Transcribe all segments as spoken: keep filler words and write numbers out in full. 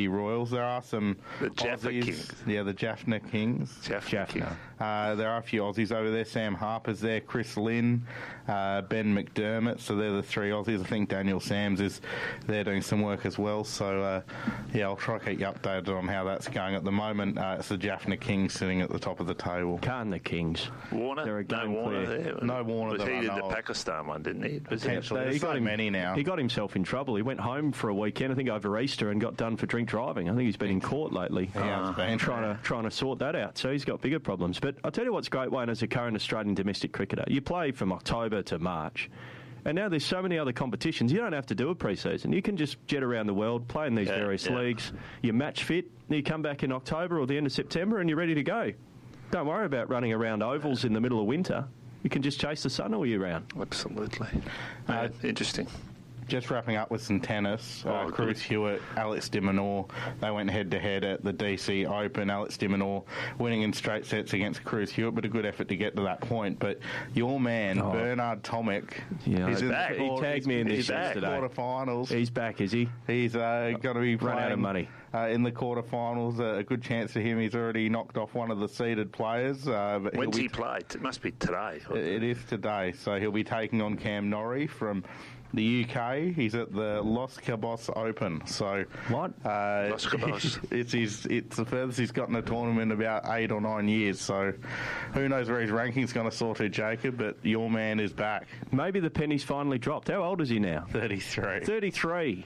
Sydney Royals. There are some The Jaffa Aussies. Kings. Yeah, the Jaffna Kings. Jaffna Jaffna. Kings. Uh, there are a few Aussies over there. Sam Harper's there, Chris Lynn, uh, Ben McDermott. So they're the three Aussies. I think Daniel Sams is there doing some work as well. So, uh, yeah, I'll try to keep you updated on how that's going. At the moment, uh, it's the Jaffna Kings sitting at the top of the table. Can't the Kings? Warner? They're a no game Warner clear. there. No Warner Was that he I did know the of. Pakistan one, didn't he? Was he? Potentially. He There's got so him- many now. He got himself in trouble. He went home for a weekend, I think over Easter, and got done for drink driving. I think he's been in court lately. He has been. Trying to trying to sort that out. So he's got bigger problems. But I'll tell you what's great, Wayne, as a current Australian domestic cricketer. You play from October to March. And now there's so many other competitions. You don't have to do a pre-season. You can just jet around the world, play in these Yeah, various yeah. leagues. You're match fit. You come back in October or the end of September and you're ready to go. Don't worry about running around ovals in the middle of winter. You can just chase the sun all year round. Absolutely. Uh, Yeah, interesting. Just wrapping up with some tennis. Uh, Oh, Cruz good. Hewitt, Alex de Minaur, they went head-to-head at the D C Open. Alex de Minaur winning in straight sets against Cruz Hewitt, but a good effort to get to that point. But your man, Oh. Bernard Tomic, Yeah, is in back. the He quarter- tagged me in he's this back. yesterday. Quarterfinals. He's back, is he? He's uh, going to be Run playing out of money. Uh, in the quarterfinals. Uh, a good chance for him. He's already knocked off one of the seeded players. Uh, but When's he'll he be play? It must be today. It is today, so he'll be taking on Cam Norrie from the U K. He's at the Los Cabos Open. So What? Uh, Los Cabos. it's his. It's the furthest he's gotten a tournament in about eight or nine years. So who knows where his ranking's going to soar to, Jacob? But your man is back. Maybe the penny's finally dropped. How old is he now? thirty-three. thirty-three.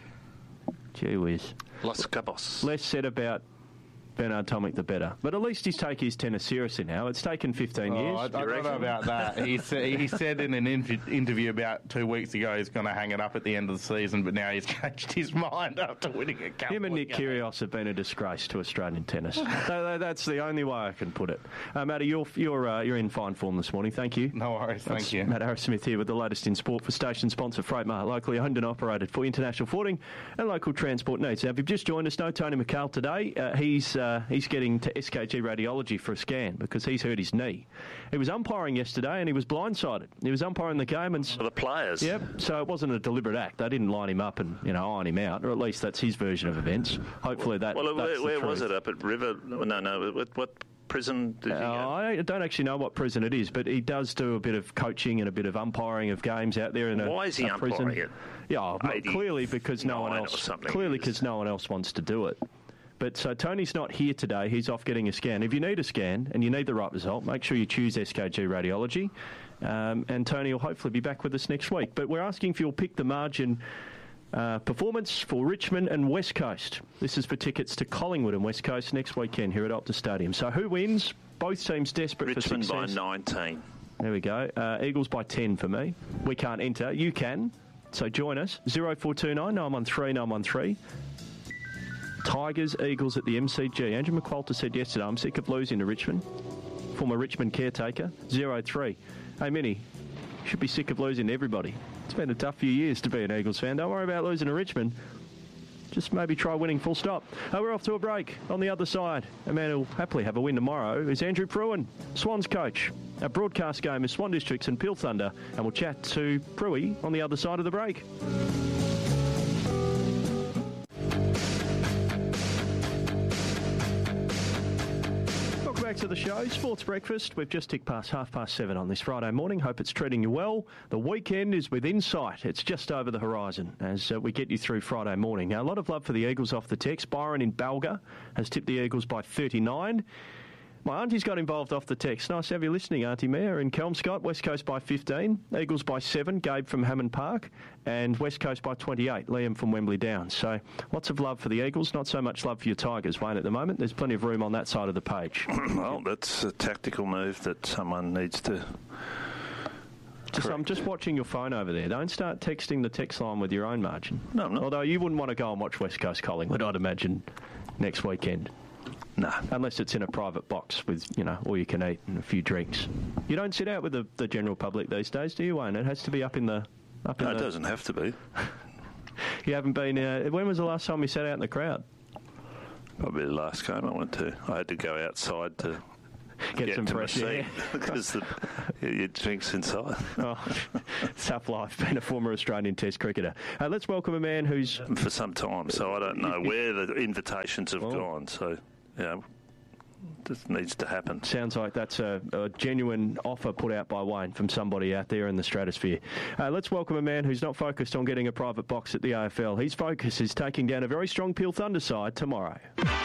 Gee whiz. Los Cabos. Less said about Bernard Tomic, the better. But at least he's taking his tennis seriously now. It's taken fifteen Oh, years. I, I don't reckon? know about that. He said, he said in an inter- interview about two weeks ago he's going to hang it up at the end of the season, but now he's changed his mind after winning a couple Him and of Nick games. Kyrgios have been a disgrace to Australian tennis. so, uh, that's the only way I can put it. Uh, Matty, you're you're uh, you're in fine form this morning. Thank you. No worries, thank That's you. Matt Harris Smith here with the latest in sport for station sponsor Freightmart, locally owned and operated for international forwarding and local transport needs. Now, if you've just joined us, no Tony McCall today. Uh, he's uh, he's getting to S K G radiology for a scan because he's hurt his knee. He was umpiring yesterday and he was blindsided. He was umpiring the game and. For the players. Yep, so it wasn't a deliberate act. They didn't line him up and, you know, iron him out, or at least that's his version of events. Hopefully that. Well, that's where, the where was truth. it? Up at River? No, no. What, what prison did he Uh, go? I don't actually know what prison it is, but he does do a bit of coaching and a bit of umpiring of games out there in a, Why is he a prison. umpiring it? Yeah, well, clearly because no one eighty-nine or else. something Clearly it is. because no one else wants to do it. But so Tony's not here today. He's off getting a scan. If you need a scan and you need the right result, make sure you choose S K G Radiology. Um, and Tony will hopefully be back with us next week. But we're asking if you'll pick the margin uh, performance for Richmond and West Coast. This is for tickets to Collingwood and West Coast next weekend here at Optus Stadium. So who wins? Both teams desperate Richmond for by success. nineteen. There we go. Uh, Eagles by ten for me. We can't enter. You can. So join us. zero four two nine nine one three nine one three. Tigers, Eagles at the M C G. Andrew McQualter said yesterday, I'm sick of losing to Richmond. Former Richmond caretaker. zero three. Hey, Minnie, should be sick of losing to everybody. It's been a tough few years to be an Eagles fan. Don't worry about losing to Richmond. Just maybe try winning full stop. Uh, we're off to a break. On the other side, a man who'll happily have a win tomorrow is Andrew Pruin, Swans coach. Our broadcast game is Swan Districts and Peel Thunder, and we'll chat to Pruy on the other side of the break. Welcome back to the show, Sports Breakfast. We've just ticked past half past seven on this Friday morning. Hope it's treating you well. The weekend is within sight. It's just over the horizon as uh, we get you through Friday morning. Now, a lot of love for the Eagles off the text. Byron in Balga has tipped the Eagles by thirty-nine. My auntie's got involved off the text. Nice to have you listening, Auntie Mia. In Kelmscott, West Coast by fifteen. Eagles by seven. Gabe from Hammond Park. And West Coast by twenty-eight. Liam from Wembley Downs. So lots of love for the Eagles. Not so much love for your Tigers, Wayne, at the moment. There's plenty of room on that side of the page. Well, that's a tactical move that someone needs to... Just, I'm just watching your phone over there. Don't start texting the text line with your own margin. No, I'm not. Although you wouldn't want to go and watch West Coast Collingwood, I'd imagine, next weekend. No. Unless it's in a private box with, you know, all you can eat and a few drinks. You don't sit out with the, the general public these days, do you, Wayne? It has to be up in the... Up in No, it the, doesn't have to be. You haven't been... Uh, when was the last time you sat out in the crowd? Probably the last game I went to. I had to go outside to get, get some to fresh my air. seat because the, your drink's inside. Oh, tough life, being a former Australian Test cricketer. Uh, let's welcome a man who's... For some time, so I don't know where the invitations have oh. gone. So, you know, this needs to happen. Sounds like that's a, a genuine offer put out by Wayne from somebody out there in the stratosphere. Uh, let's welcome a man who's not focused on getting a private box at the A F L. His focus is taking down a very strong Peel Thunder side tomorrow.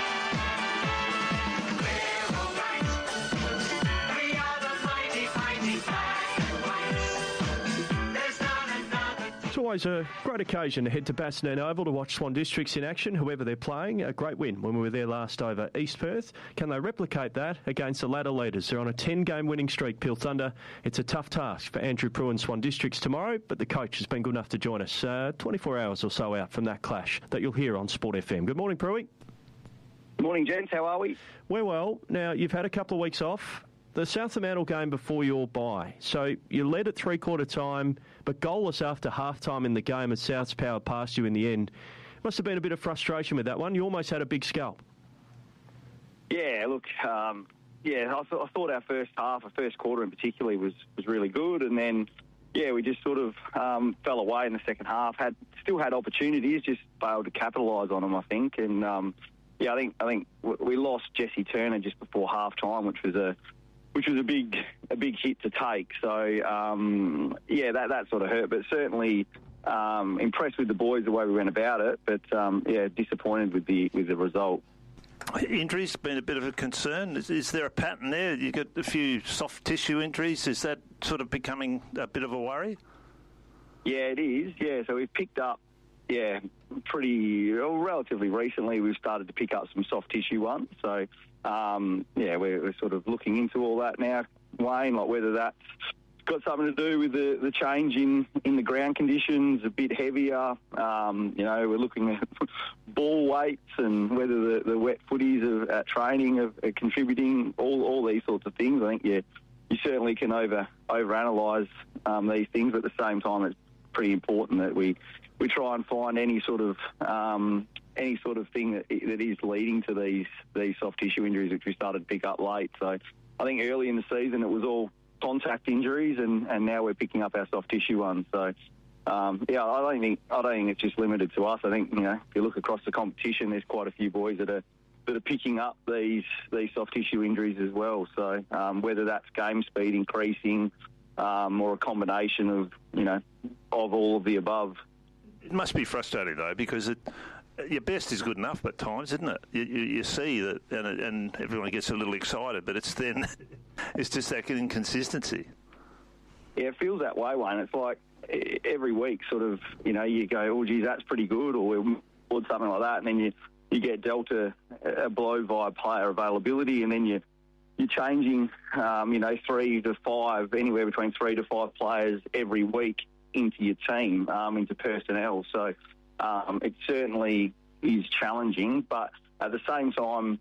It's always a great occasion to head to Bassendean Oval to watch Swan Districts in action, whoever they're playing. A great win when we were there last over East Perth. Can they replicate that against the ladder leaders? They're on a ten-game winning streak, Peel Thunder. It's a tough task for Andrew Prew and Swan Districts tomorrow, but the coach has been good enough to join us uh, twenty-four hours or so out from that clash that you'll hear on Sport F M. Good morning, Prewy. Morning, gents. How are we? We're well. Now, you've had a couple of weeks off. The South Fremantle game before your bye. So you led at three-quarter time, but goalless after half-time in the game as South's powered past you in the end. Must have been a bit of frustration with that one. You almost had a big scalp. Yeah, look, um, yeah, I, th- I thought our first half, our first quarter in particular, was, was really good. And then, yeah, we just sort of um, fell away in the second half. Had Still had opportunities, just failed to capitalise on them, I think. And, um, yeah, I think I think we lost Jesse Turner just before half-time, which was a... which was a big a big hit to take. So, um, yeah, that, that sort of hurt. But certainly um, impressed with the boys, the way we went about it. But, um, yeah, disappointed with the with the result. Injuries been a bit of a concern. Is, is there a pattern there? You got a few soft tissue injuries. Is that sort of becoming a bit of a worry? Yeah, it is. Yeah, so we've picked up, yeah, pretty, well, relatively recently we've started to pick up some soft tissue ones. So, Um, yeah, we're, we're sort of looking into all that now, Wayne, like whether that's got something to do with the, the change in, in the ground conditions, a bit heavier. Um, you know, we're looking at ball weights and whether the, the wet footies of, at training are, are contributing, all all these sorts of things. I think, yeah, you certainly can over overanalyze um, these things, but at the same time it's pretty important that we, we try and find any sort of... Um, any sort of thing that that is leading to these these soft tissue injuries, which we started to pick up late. So I think early in the season it was all contact injuries, and, and now we're picking up our soft tissue ones. So um, yeah, I don't think I don't think it's just limited to us. I think, you know, if you look across the competition, there's quite a few boys that are that are picking up these these soft tissue injuries as well. So um, whether that's game speed increasing um, or a combination of you know of all of the above. It must be frustrating though, because it. Your best is good enough at times, isn't it? You, you, you see that, and, and everyone gets a little excited, but it's then, it's just that inconsistency. Yeah, it feels that way, Wayne. It's like every week, sort of, you know, you go, oh, geez, that's pretty good, or or something like that, and then you, you get dealt a, a blow via player availability, and then you, you're changing, um, you know, three to five, anywhere between three to five players every week into your team, um, into personnel. So, Um, it certainly is challenging, but at the same time,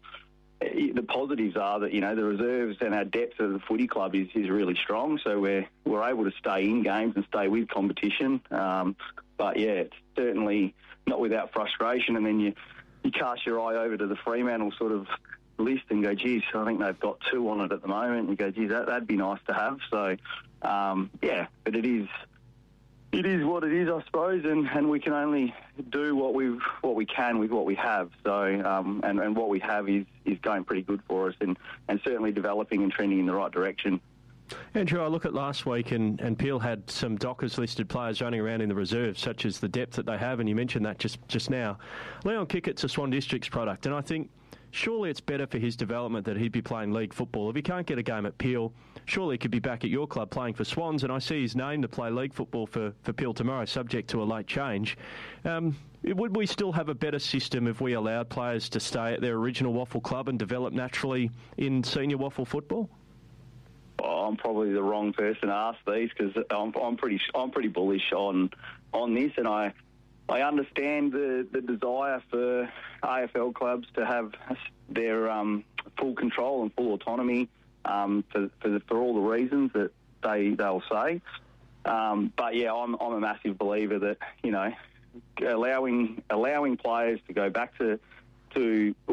the positives are that, you know, the reserves and our depth of the footy club is, is really strong, so we're we're able to stay in games and stay with competition. Um, but, yeah, it's certainly not without frustration, and then you, you cast your eye over to the Fremantle sort of list and go, geez, I think they've got two on it at the moment, and you go, geez, that, that'd be nice to have. So, um, yeah, but it is... It is what it is, I suppose, and, and we can only do what we what we can with what we have. So, um, and, and what we have is, is going pretty good for us, and, and certainly developing and trending in the right direction. Andrew, I look at last week, and, and Peel had some Dockers listed players running around in the reserves, such as the depth that they have, and you mentioned that just, just now. Leon Kickett's a Swan Districts product, and I think surely it's better for his development that he'd be playing league football. If he can't get a game at Peel, surely he could be back at your club playing for Swans, and I see his name to play league football for, for Peel tomorrow, subject to a late change. Um, would we still have a better system if we allowed players to stay at their original Waffle club and develop naturally in senior Waffle football? Oh, I'm probably the wrong person to ask these, because I'm, I'm pretty I'm pretty bullish on on this, and I I understand the, the desire for A F L clubs to have their um, full control and full autonomy um, for, for, the, for all the reasons that they, they'll say. Um, but, yeah, I'm, I'm a massive believer that, you know, allowing allowing players to go back to, to whether it's their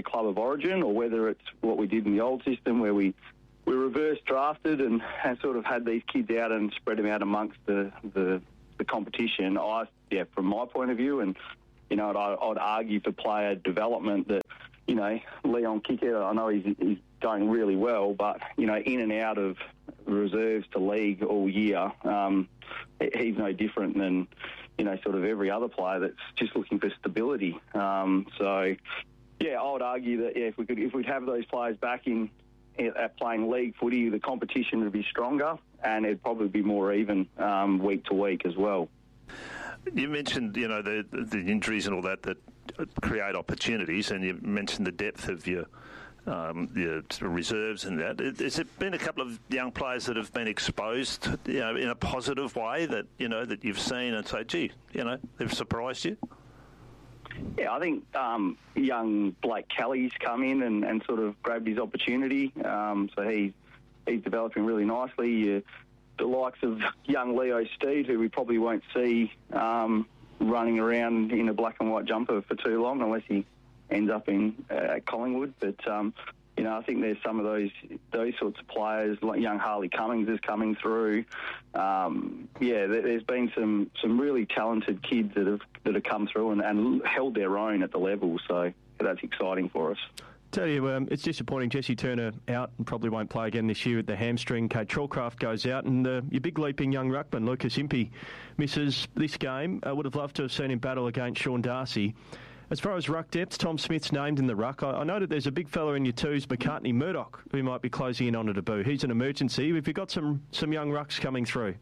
club of origin, or whether it's what we did in the old system where we, we reverse drafted and, and sort of had these kids out and spread them out amongst the, the, the competition. I, yeah, from my point of view, and, you know, I'd, I'd argue for player development that, you know, Leon Kicker, I know he's, he's going really well, but, you know, in and out of reserves to league all year, um, he's no different than, you know, sort of every other player that's just looking for stability. Um, so, yeah, I would argue that, yeah, if we could, if we'd have those players back in at playing league footy, the competition would be stronger and it'd probably be more even um, week to week as well. You mentioned, you know, the the injuries and all that that create opportunities, and you mentioned the depth of your um, your reserves and that. Has there been a couple of young players that have been exposed, you know, in a positive way that, you know, that you've seen and say, gee, you know, they've surprised you? Yeah, I think um, young Blake Kelly's come in and, and sort of grabbed his opportunity. Um, so he, he's developing really nicely. Uh, the likes of young Leo Steed, who we probably won't see um, running around in a black and white jumper for too long unless he ends up in uh, Collingwood. But, um, you know, I think there's some of those those sorts of players, like young Harley Cummings is coming through. Um, yeah, there, there's been some, some really talented kids that have that have come through and, and held their own at the level. So that's exciting for us. Tell you, um, it's disappointing. Jesse Turner out and probably won't play again this year with the hamstring. Kate Trollcraft goes out, and uh, your big leaping young ruckman, Lucas Impey, misses this game. I would have loved to have seen him battle against Sean Darcy. As far as ruck depth, Tom Smith's named in the ruck. I, I know that there's a big fella in your twos, McCartney Murdoch, who might be closing in on a debut. He's an emergency. Have you got some, some young rucks coming through?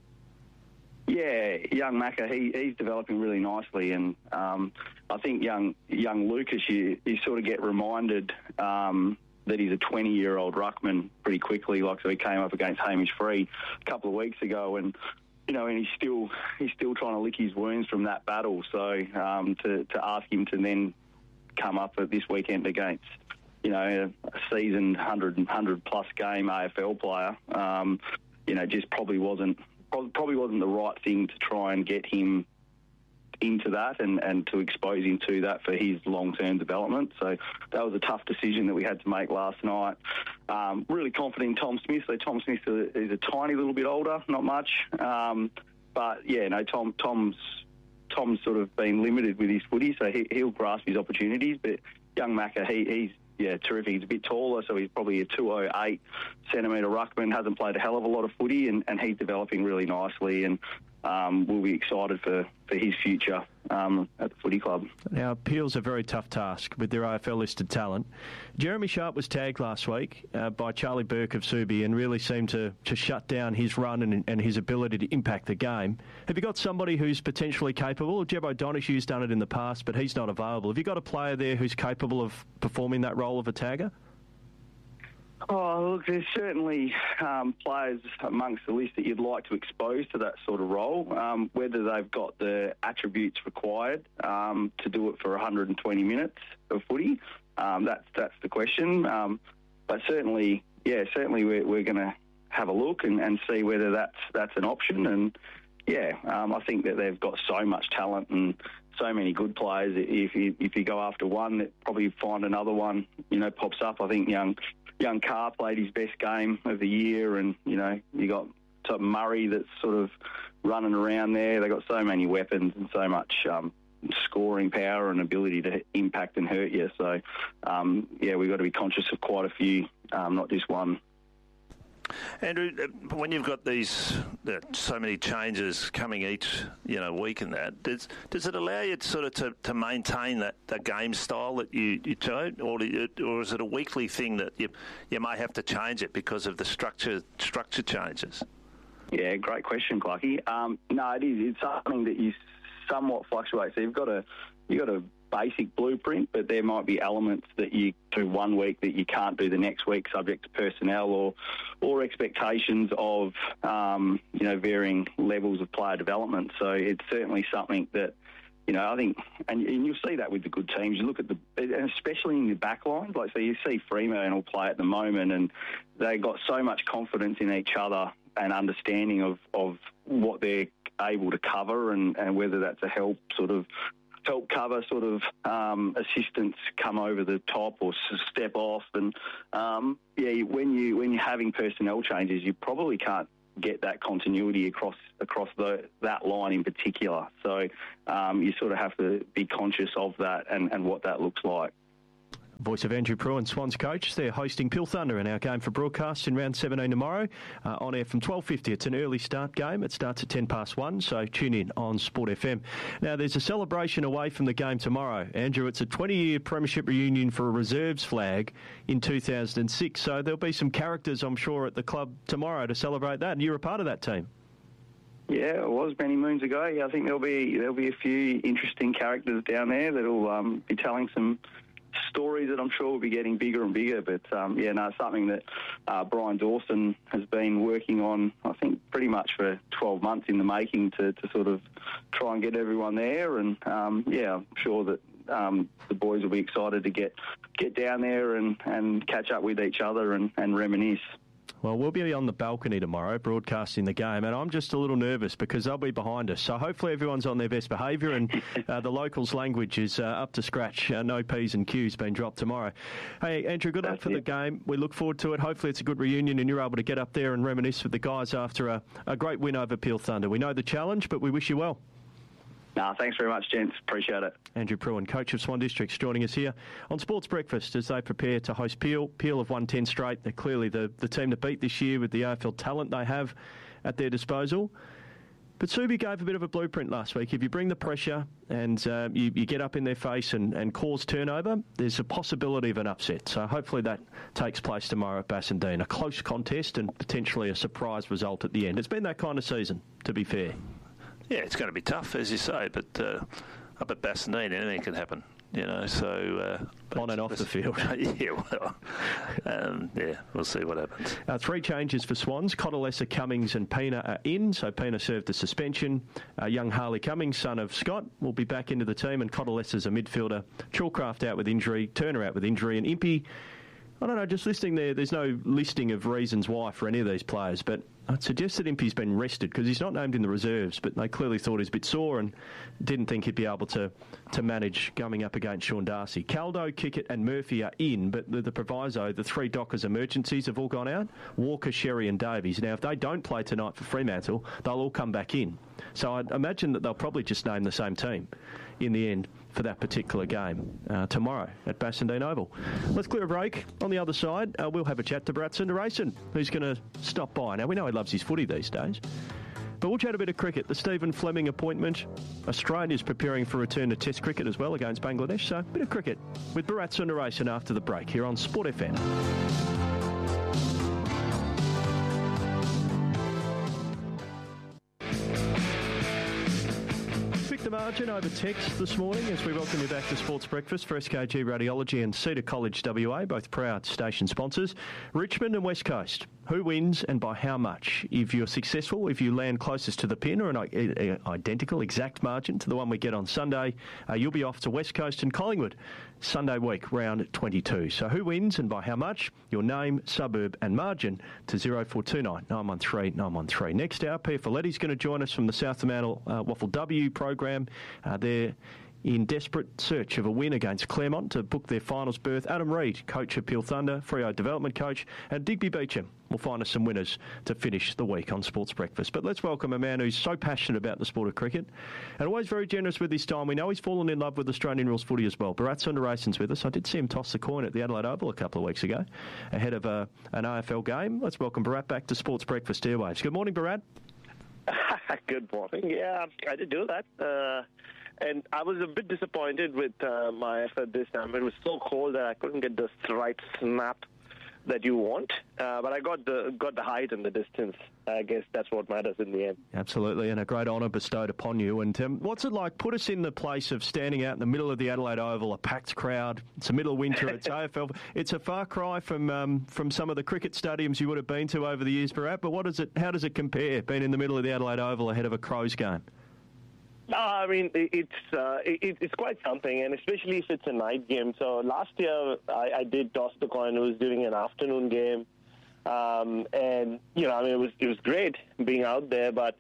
Yeah, young Macca, he, he's developing really nicely, and um, I think young young Lucas, you, you sort of get reminded um, that he's a twenty-year-old ruckman pretty quickly. Like, so he came up against Hamish Free a couple of weeks ago, and you know, and he's still he's still trying to lick his wounds from that battle. So um, to to ask him to then come up at this weekend against, you know, a seasoned one hundred, one hundred plus game A F L player, um, you know, just probably wasn't. Probably wasn't the right thing to try and get him into that and, and to expose him to that for his long-term development. So that was a tough decision that we had to make last night. Um, really confident in Tom Smith. So Tom Smith is a tiny little bit older, not much. Um, but, yeah, no, Tom Tom's Tom's sort of been limited with his footy, so he, he'll grasp his opportunities. But young Macca, he, he's yeah, terrific. He's a bit taller, so he's probably a two oh eight centimetre ruckman, hasn't played a hell of a lot of footy, and, and he's developing really nicely, and um, we'll be excited for, for his future um, at the footy club. Now, Peel's a very tough task with their A F L-listed talent. Jeremy Sharp was tagged last week uh, by Charlie Burke of Subi and really seemed to, to shut down his run and, and his ability to impact the game. Have you got somebody who's potentially capable? Jeb O'Donoghue's done it in the past, but he's not available. Have you got a player there who's capable of performing that role of a tagger? Oh, look, there's certainly um, players amongst the list that you'd like to expose to that sort of role. Um, whether they've got the attributes required um, to do it for one hundred twenty minutes of footy, um, that's that's the question. Um, but certainly, yeah, certainly we're, we're going to have a look and, and see whether that's that's an option. And yeah, um, I think that they've got so much talent and so many good players. If you if you go after one, that probably find another one, you know, pops up. I think young. Young Carr played his best game of the year, and, you know, you got Murray that's sort of running around there. They got so many weapons and so much um, scoring power and ability to impact and hurt you. So, um, yeah, we've got to be conscious of quite a few, um, not just one. Andrew, when you've got these uh, so many changes coming each, you know, week and that, does does it allow you to sort of to, to maintain that, that game style that you you do, or do you, or is it a weekly thing that you you may have to change it because of the structure structure changes? Yeah, great question, Clarky. Um, no, it is. It's something that you somewhat fluctuate. So you've got a you got a basic blueprint, but there might be elements that you do one week that you can't do the next week, subject to personnel or or expectations of um, you know varying levels of player development. So it's certainly something that, you know, I think, and, and you'll see that with the good teams. You look at the, and especially in the back lines, like so you see Fremantle play at the moment, and they got so much confidence in each other and understanding of, of what they're able to cover, and, and whether that's a help sort of help cover sort of um, assistants come over the top or step off. And, um, yeah, when, you, when you're having personnel changes, you probably can't get that continuity across across the, that line in particular. So um, you sort of have to be conscious of that and, and what that looks like. Voice of Andrew Pruitt, Swans coach. They're hosting Peel Thunder in our game for broadcast in round seventeen tomorrow. Uh, on air from twelve fifty. It's an early start game. It starts at ten past one, so tune in on Sport F M. Now, there's a celebration away from the game tomorrow. Andrew, it's a twenty-year premiership reunion for a reserves flag in two thousand six, so there'll be some characters, I'm sure, at the club tomorrow to celebrate that, and you're a part of that team. Yeah, it was many moons ago. Yeah, I think there'll be there'll be a few interesting characters down there that'll um, be telling some stories that I'm sure will be getting bigger and bigger. But, um, yeah, no, it's something that uh, Brian Dawson has been working on, I think, pretty much for twelve months in the making to, to sort of try and get everyone there. And, um, yeah, I'm sure that um, the boys will be excited to get get down there and, and catch up with each other and, and reminisce. Well, we'll be on the balcony tomorrow broadcasting the game, and I'm just a little nervous because they'll be behind us. So hopefully everyone's on their best behaviour and uh, the locals' language is uh, up to scratch. Uh, no P's and Q's being dropped tomorrow. Hey, Andrew, good luck for the game. We look forward to it. Hopefully it's a good reunion and you're able to get up there and reminisce with the guys after a, a great win over Peel Thunder. We know the challenge, but we wish you well. Nah, thanks very much, gents. Appreciate it. Andrew Pruitt, coach of Swan Districts, joining us here on Sports Breakfast as they prepare to host Peel. Peel have won ten straight. They're clearly the, the team to beat this year with the A F L talent they have at their disposal. But Subi gave a bit of a blueprint last week. If you bring the pressure and uh, you, you get up in their face and, and cause turnover, there's a possibility of an upset. So hopefully that takes place tomorrow at Bassendean. A close contest and potentially a surprise result at the end. It's been that kind of season, to be fair. Yeah, it's going to be tough, as you say, but uh, up at Bassendean, anything can happen, you know, so... Uh, On and off the field. yeah, well, um, yeah, we'll see what happens. Uh, three changes for Swans. Cotalessa, Cummings and Pina are in, so Pina served the suspension. Uh, young Harley Cummings, son of Scott, will be back into the team, and Cotalessa's a midfielder. Chalcraft out with injury, Turner out with injury, and Impey... I don't know, just listening there, there's no listing of reasons why for any of these players, but I'd suggest that Impey's been rested because he's not named in the reserves, but they clearly thought he's a bit sore and didn't think he'd be able to, to manage coming up against Sean Darcy. Caldo, Kickett and Murphy are in, but the, the proviso, the three Dockers emergencies have all gone out, Walker, Sherry and Davies. Now, if they don't play tonight for Fremantle, they'll all come back in. So I'd imagine that they'll probably just name the same team in the end for that particular game uh, tomorrow at Bassendean Oval. Let's clear a break. On the other side, uh, we'll have a chat to Bharat Sundaresan, who's going to stop by. Now, we know he loves his footy these days, but we'll chat a bit of cricket. The Stephen Fleming appointment. Australia's preparing for a return to Test cricket as well against Bangladesh, so a bit of cricket with Bharat Sundaresan after the break here on Sport F M. The margin over text this morning as we welcome you back to Sports Breakfast for S K G Radiology and Cedar College W A, both proud station sponsors. Richmond and West Coast. Who wins and by how much? If you're successful, if you land closest to the pin or an identical, exact margin to the one we get on Sunday, uh, you'll be off to West Coast and Collingwood Sunday week, round twenty-two. So who wins and by how much? Your name, suburb and margin to zero four two nine, nine one three, nine one three. Next hour, Pia Folletti's going to join us from the South Fremantle uh, Waffle W program. Uh, they're in desperate search of a win against Claremont to book their finals berth. Adam Reid, coach of Peel Thunder, Freo development coach, and Digby Beecham will find us some winners to finish the week on Sports Breakfast. But let's welcome a man who's so passionate about the sport of cricket and always very generous with his time. We know he's fallen in love with Australian rules footy as well. Bharat Sundaresan's with us. I did see him toss the coin at the Adelaide Oval a couple of weeks ago ahead of a, an A F L game. Let's welcome Bharat back to Sports Breakfast Airwaves. Good morning, Bharat. Good morning. Yeah, I did do that. Uh, and I was a bit disappointed with uh, my effort this time. It was so cold that I couldn't get the right snap that you want. Uh, but I got the got the height and the distance. I guess that's what matters in the end. Absolutely, and a great honour bestowed upon you. And um, what's it like? Put us in the place of standing out in the middle of the Adelaide Oval, a packed crowd. It's the middle of winter. It's A F L. It's a far cry from um, from some of the cricket stadiums you would have been to over the years, Bharat. But what does it? How does it compare? Being in the middle of the Adelaide Oval ahead of a Crows game. Uh, I mean, it's uh, it, it's quite something, and especially if it's a night game. So last year, I, I did toss the coin. It was during an afternoon game, um, and you know, I mean, it was it was great being out there. But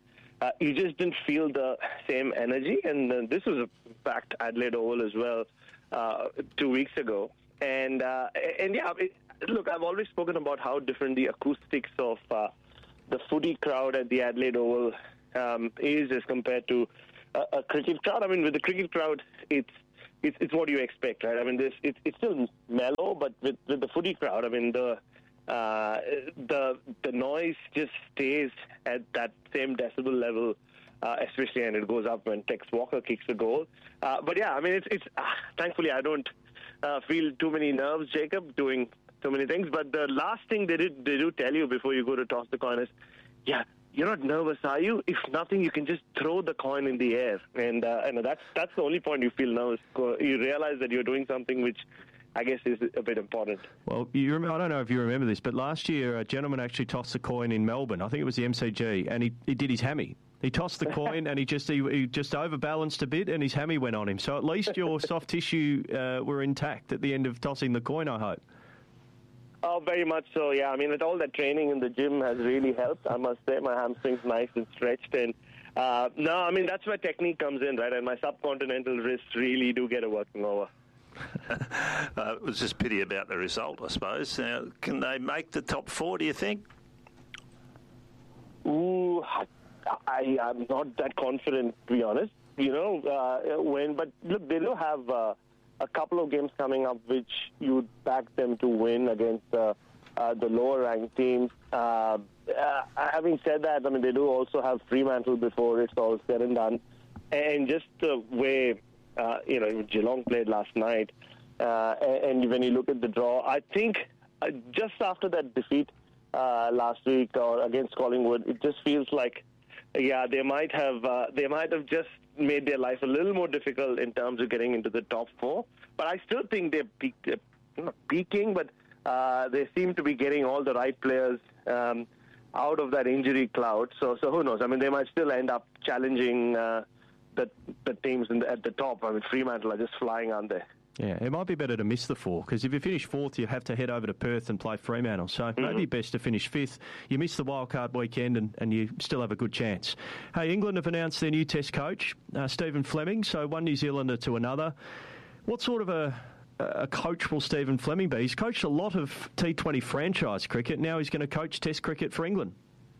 uh, you just didn't feel the same energy. And uh, this was a packed Adelaide Oval as well uh, two weeks ago. And, uh, and yeah, it, look, I've always spoken about how different the acoustics of uh, the footy crowd at the Adelaide Oval um, is as compared to a, a cricket crowd. I mean, with the cricket crowd, it's it's, it's what you expect, right? I mean, this it's, it's still mellow, but with, with the footy crowd, I mean, the uh, the the noise just stays at that same decibel level, uh, especially, and it goes up when Tex Walker kicks the goal. Uh, but yeah, I mean, it's it's uh, thankfully I don't uh, feel too many nerves, Jacob, doing so many things. But the last thing they did they do tell you before you go to toss the coin is, yeah, you're not nervous, are you? If nothing, you can just throw the coin in the air, and uh, and that's that's the only point you feel nervous. You realize that you're doing something which, I guess, is a bit important. Well, you remember, I don't know if you remember this, but last year a gentleman actually tossed the coin in Melbourne. I think it was the M C G, and he, he did his hammy. He tossed the coin and he just he, he just overbalanced a bit, and his hammy went on him. So at least your soft tissue uh, were intact at the end of tossing the coin, I hope. Oh, very much so, yeah. I mean, with all that training in the gym has really helped, I must say. My hamstrings nice and stretched. And uh, no, I mean, that's where technique comes in, right? And my subcontinental wrists really do get a working over. uh, it was just pity about the result, I suppose. Now, can they make the top four, do you think? Ooh, I, I'm not that confident, to be honest. You know, uh, when, but look, they do have Uh, a couple of games coming up which you'd back them to win against uh, uh, the lower-ranked teams. Uh, uh, having said that, I mean, they do also have Fremantle before it's all said and done. And just the way, uh, you know, Geelong played last night, uh, and when you look at the draw, I think uh, just after that defeat uh, last week or against Collingwood, it just feels like, yeah, they might have uh, they might have just made their life a little more difficult in terms of getting into the top four. But I still think they're, peak, they're not peaking, but uh, they seem to be getting all the right players um, out of that injury cloud. So, so who knows? I mean, they might still end up challenging uh, the the teams in the, at the top. I mean, Fremantle are just flying, aren't they? Yeah, it might be better to miss the four, because if you finish fourth, you have to head over to Perth and play Fremantle. So mm-hmm. maybe best to finish fifth. You miss the wildcard weekend and, and you still have a good chance. Hey, England have announced their new Test coach, uh, Stephen Fleming, so one New Zealander to another. What sort of a, a coach will Stephen Fleming be? He's coached a lot of T twenty franchise cricket. Now he's going to coach Test cricket for England.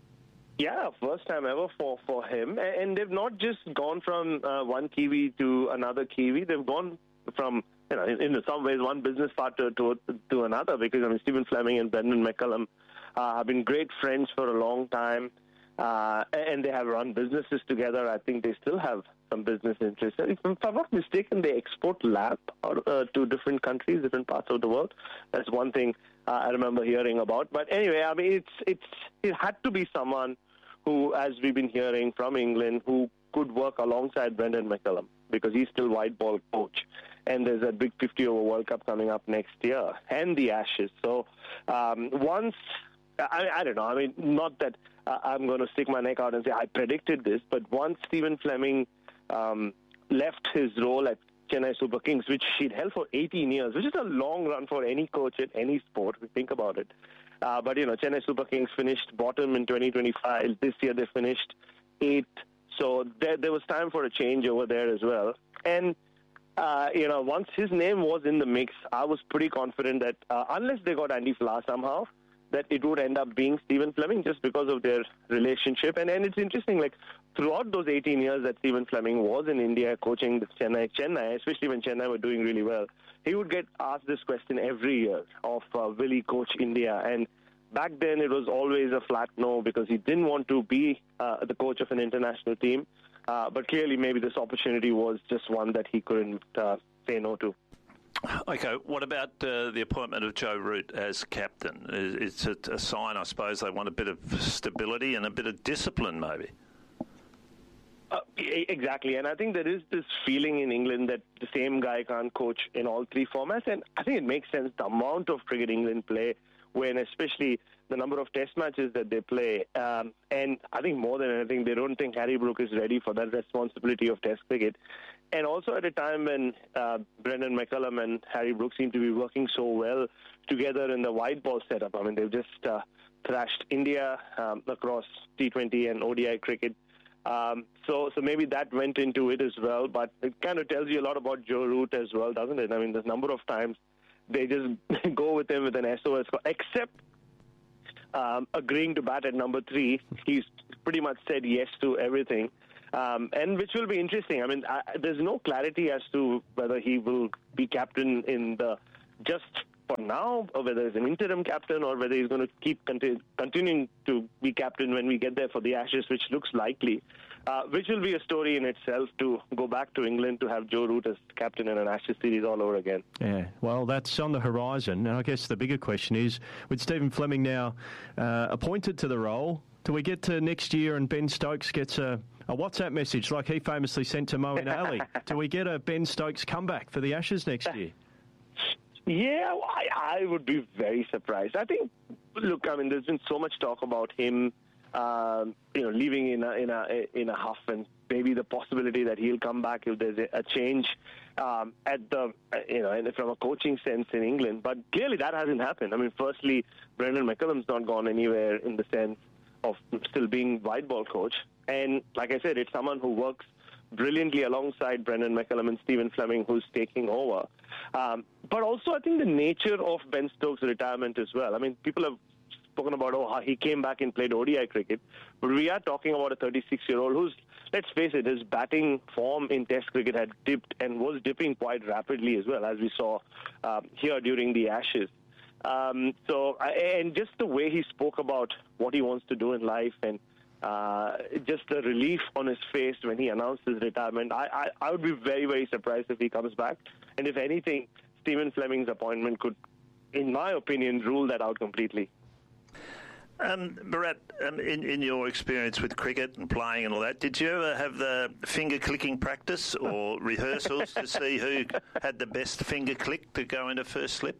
Yeah, first time ever for, for him. And they've not just gone from uh, one Kiwi to another Kiwi. They've gone from, you know, in, in some ways, one business partner to, to another, because, I mean, Stephen Fleming and Brendan McCullum uh, have been great friends for a long time, uh, and they have run businesses together. I think they still have some business interests. If I'm not mistaken, they export lamp out, uh, to different countries, different parts of the world. That's one thing uh, I remember hearing about. But anyway, I mean, it's it's it had to be someone who, as we've been hearing from England, who could work alongside Brendan McCullum, because he's still white ball coach. And there's a big fifty over World Cup coming up next year, and the Ashes. So um, once, I, I don't know, I mean, not that uh, I'm going to stick my neck out and say I predicted this, but once Stephen Fleming um, left his role at Chennai Super Kings, which he'd held for eighteen years, which is a long run for any coach at any sport, if you think about it. Uh, but, you know, Chennai Super Kings finished bottom in twenty twenty-five. This year they finished eighth. So there, there was time for a change over there as well. And Uh, you know, once his name was in the mix, I was pretty confident that uh, unless they got Andy Flower somehow, that it would end up being Stephen Fleming, just because of their relationship. And, and it's interesting, like, throughout those eighteen years that Stephen Fleming was in India coaching the Chennai, Chennai, especially when Chennai were doing really well, he would get asked this question every year of, uh, will he coach India? And back then it was always a flat no, because he didn't want to be uh, the coach of an international team. Uh, but clearly maybe this opportunity was just one that he couldn't uh, say no to. Okay, what about uh, the appointment of Joe Root as captain? It's a, a sign, I suppose, they want a bit of stability and a bit of discipline, maybe. Uh, exactly, and I think there is this feeling in England that the same guy can't coach in all three formats, and I think it makes sense the amount of cricket England play, when especially the number of test matches that they play. Um, and I think more than anything, they don't think Harry Brook is ready for that responsibility of test cricket. And also at a time when uh, Brendan McCullum and Harry Brook seem to be working so well together in the white ball setup. I mean, they've just uh, thrashed India um, across T twenty and O D I cricket. Um, so, so maybe that went into it as well. But it kind of tells you a lot about Joe Root as well, doesn't it? I mean, there's a number of times they just go with him with an S O S call, except um, agreeing to bat at number three. He's pretty much said yes to everything. Um, and which will be interesting. I mean, I, there's no clarity as to whether he will be captain in the just for now, or whether he's an interim captain, or whether he's going to keep conti- continuing to be captain when we get there for the Ashes, which looks likely. Uh, which will be a story in itself to go back to England to have Joe Root as captain in an Ashes series all over again. Yeah, well, that's on the horizon. And I guess the bigger question is, with Stephen Fleming now uh, appointed to the role, do we get to next year and Ben Stokes gets a, a WhatsApp message like he famously sent to Moeen Ali? Do we get a Ben Stokes comeback for the Ashes next year? Yeah, I, I would be very surprised. I think, look, I mean, there's been so much talk about him, um, you know, leaving in a in a in a huff, and maybe the possibility that he'll come back if there's a, a change um, at the, you know, from a coaching sense in England. But clearly that hasn't happened. I mean, firstly, Brendan McCullum's not gone anywhere in the sense of still being white ball coach. And like I said, it's someone who works brilliantly alongside Brendan McCullum and Stephen Fleming, who's taking over. Um, but also, I think the nature of Ben Stokes' retirement as well. I mean, people have spoken about, oh, how he came back and played O D I cricket. But we are talking about a thirty-six-year-old who's, let's face it, his batting form in Test cricket had dipped and was dipping quite rapidly as well, as we saw um, here during the Ashes. Um, so, and just the way he spoke about what he wants to do in life, and uh, just the relief on his face when he announced his retirement, I, I, I would be very, very surprised if he comes back. And if anything, Stephen Fleming's appointment could, in my opinion, rule that out completely. Um, Bharat, um, in, in your experience with cricket and playing and all that, did you ever have the finger-clicking practice or rehearsals to see who had the best finger click to go into first slip?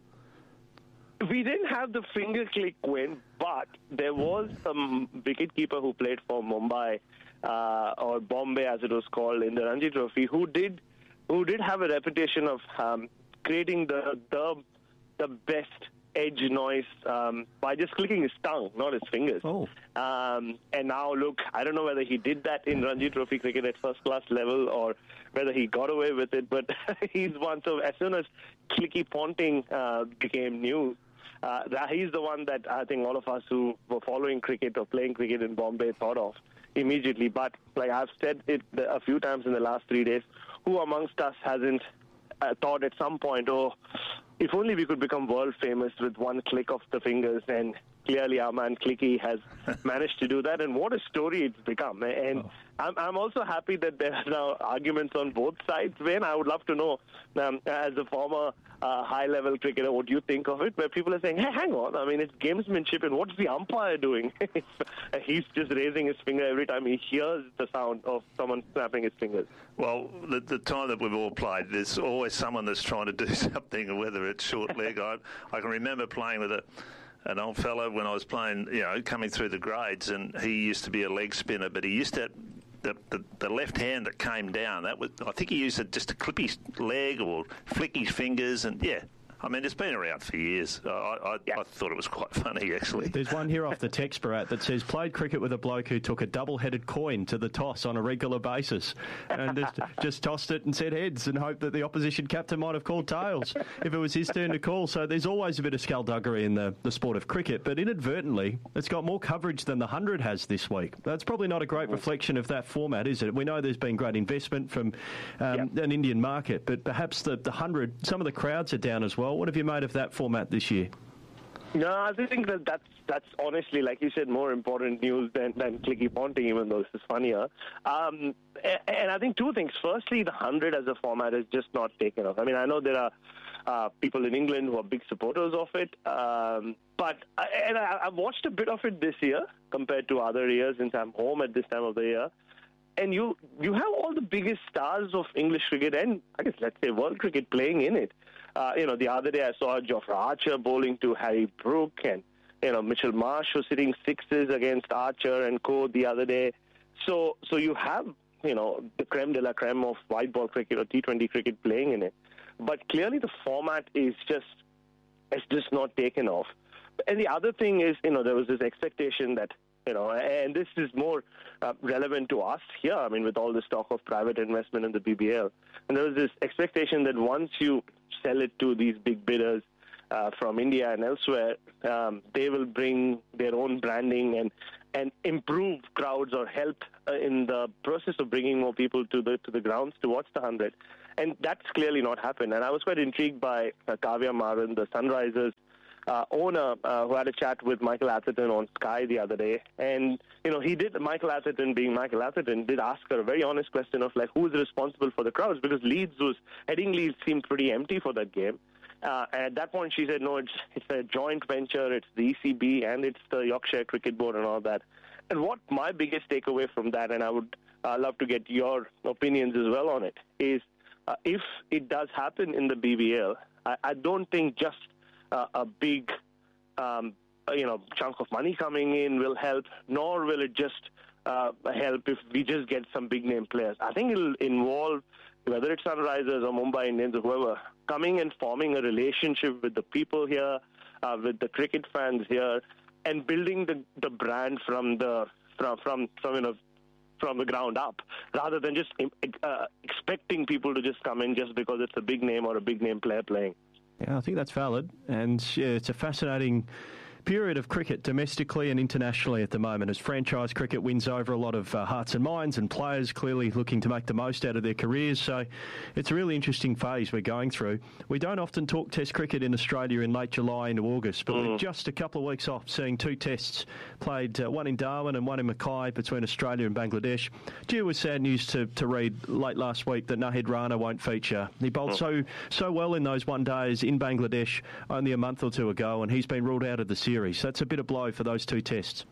We didn't have the finger click win, but there was some wicketkeeper who played for Mumbai uh, or Bombay, as it was called, in the Ranji Trophy, who did who did have a reputation of um, creating the the the best edge noise um, by just clicking his tongue, not his fingers. Oh. Um, and now, look, I don't know whether he did that in Ranji Trophy cricket at first-class level or whether he got away with it, but he's one. So as soon as Clicky Ponting uh, became news, uh, that he's the one that I think all of us who were following cricket or playing cricket in Bombay thought of immediately. But like I've said it a few times in the last three days, who amongst us hasn't uh, thought at some point, oh, if only we could become world famous with one click of the fingers? And clearly our man Clicky has managed to do that, and what a story it's become. And oh. I'm, I'm also happy that there are now arguments on both sides. Wayne, I would love to know, um, as a former uh, high-level cricketer, what do you think of it, where people are saying, hey, hang on, I mean, it's gamesmanship, and what's the umpire doing? He's just raising his finger every time he hears the sound of someone snapping his fingers. Well, the, the time that we've all played, there's always someone that's trying to do something, whether it's short leg. I, I can remember playing with a an old fellow when I was playing, you know, coming through the grades, and he used to be a leg spinner, but he used to, the, the, the left hand that came down, that was, I think he used it just to clip his leg or flick his fingers, and yeah. I mean, it's been around for years. I, I, yeah. I thought it was quite funny, actually. There's one here off the text, Bharat, that says, played cricket with a bloke who took a double-headed coin to the toss on a regular basis and just, just tossed it and said heads and hoped that the opposition captain might have called tails if it was his turn to call. So there's always a bit of skullduggery in the, the sport of cricket, but inadvertently, it's got more coverage than the hundred has this week. That's probably not a great reflection of that format, is it? We know there's been great investment from um, yep. an Indian market, but perhaps the, the hundred, some of the crowds are down as well. What have you made of that format this year? No, I think that that's, that's honestly, like you said, more important news than, than Clicky Ponting, even though this is funnier. Um, and, and I think two things. Firstly, the hundred as a format is just not taken off. I mean, I know there are uh, people in England who are big supporters of it, um, but and I, I've watched a bit of it this year compared to other years since I'm home at this time of the year. And you you have all the biggest stars of English cricket and, I guess, let's say world cricket playing in it. Uh, you know, the other day I saw Jofra Archer bowling to Harry Brook, and, you know, Mitchell Marsh was hitting sixes against Archer and co the other day. So so you have, you know, the creme de la creme of white ball cricket or T twenty cricket playing in it. But clearly the format is just, it's just not taken off. And the other thing is, you know, there was this expectation that You know, and this is more uh, relevant to us here. I mean, with all this talk of private investment in the B B L, and there was this expectation that once you sell it to these big bidders uh, from India and elsewhere, um, they will bring their own branding and and improve crowds or help uh, in the process of bringing more people to the to the grounds to watch the hundred. And that's clearly not happened. And I was quite intrigued by uh, Kavya Maran, the Sunrisers Uh, owner, uh, who had a chat with Michael Atherton on Sky the other day, and you know he did. Michael Atherton, being Michael Atherton, did ask her a very honest question of like who is responsible for the crowds, because Leeds was Headingley seemed pretty empty for that game. Uh, and at that point, she said, no, it's it's a joint venture. It's the E C B and it's the Yorkshire Cricket Board and all that. And what my biggest takeaway from that, and I would uh, love to get your opinions as well on it, is uh, if it does happen in the B B L, I, I don't think just Uh, a big, um, you know, chunk of money coming in will help, nor will it just uh, help if we just get some big-name players. I think it'll involve, whether it's Sunrisers or Mumbai Indians or whoever, coming and forming a relationship with the people here, uh, with the cricket fans here, and building the, the brand from the from from, from you know from the ground up, rather than just uh, expecting people to just come in just because it's a big name or a big-name player playing. Yeah, I think that's valid, and yeah, it's a fascinating period of cricket domestically and internationally at the moment as franchise cricket wins over a lot of uh, hearts and minds, and players clearly looking to make the most out of their careers. So it's a really interesting phase we're going through. We don't often talk Test cricket in Australia in late July into August, but mm. we're just a couple of weeks off seeing two tests played, uh, one in Darwin and one in Mackay between Australia and Bangladesh. Due with sad news to, to read late last week that Nahid Rana won't feature. He bowled mm. so so well in those one days in Bangladesh only a month or two ago, and he's been ruled out of the series. So that's a bit of blow for those two tests.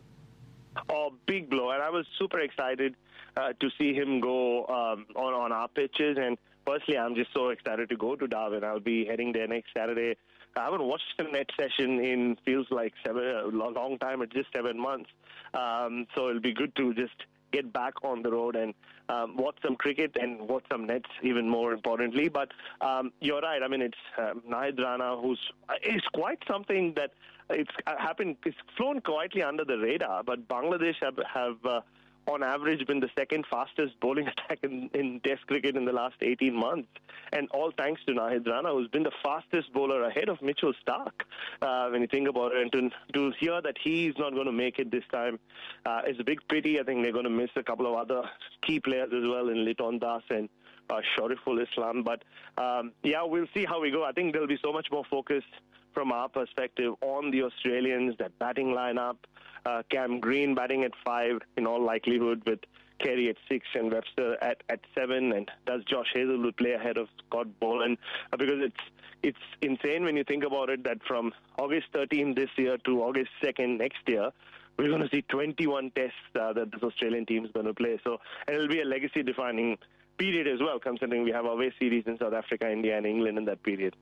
Oh, big blow. And I was super excited uh, to see him go um, on, on our pitches. And personally, I'm just so excited to go to Darwin. I'll be heading there next Saturday. I haven't watched a net session in feels like seven, a long time, it's just seven months. Um, so it'll be good to just get back on the road and um, watch some cricket and watch some nets, even more importantly. But um, you're right. I mean, it's um, Nahid Rana, who's is quite something that it's happened. It's flown quietly under the radar. But Bangladesh have, have uh, on average, been the second fastest bowling attack in, in Test cricket in the last eighteen months. And all thanks to Nahid Rana, who's been the fastest bowler ahead of Mitchell Starc, uh, when you think about it. And to, to hear that he's not going to make it this time uh, is a big pity. I think they're going to miss a couple of other key players as well in Liton Das and uh, Shariful Islam. But, um, yeah, we'll see how we go. I think there'll be so much more focus from our perspective on the Australians, that batting lineup. Uh, Cam Green batting at five in all likelihood, with Carey at six and Webster at, at seven. And does Josh Hazlewood play ahead of Scott Boland? Uh, because it's it's insane when you think about it that from August thirteenth this year to August second next year, we're going to see twenty-one tests uh, that this Australian team is going to play. So, and it'll be a legacy-defining period as well, considering we have away series in South Africa, India, and England in that period.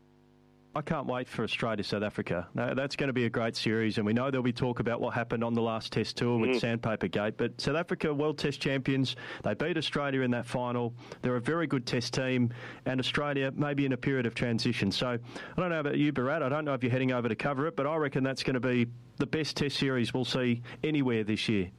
I can't wait for Australia, South Africa. That's going to be a great series, and we know there'll be talk about what happened on the last Test tour with mm. Sandpaper Gate. But South Africa, World Test champions, they beat Australia in that final. They're a very good Test team, and Australia may be in a period of transition. So I don't know about you, Bharat. I don't know if you're heading over to cover it, but I reckon that's going to be the best Test series we'll see anywhere this year.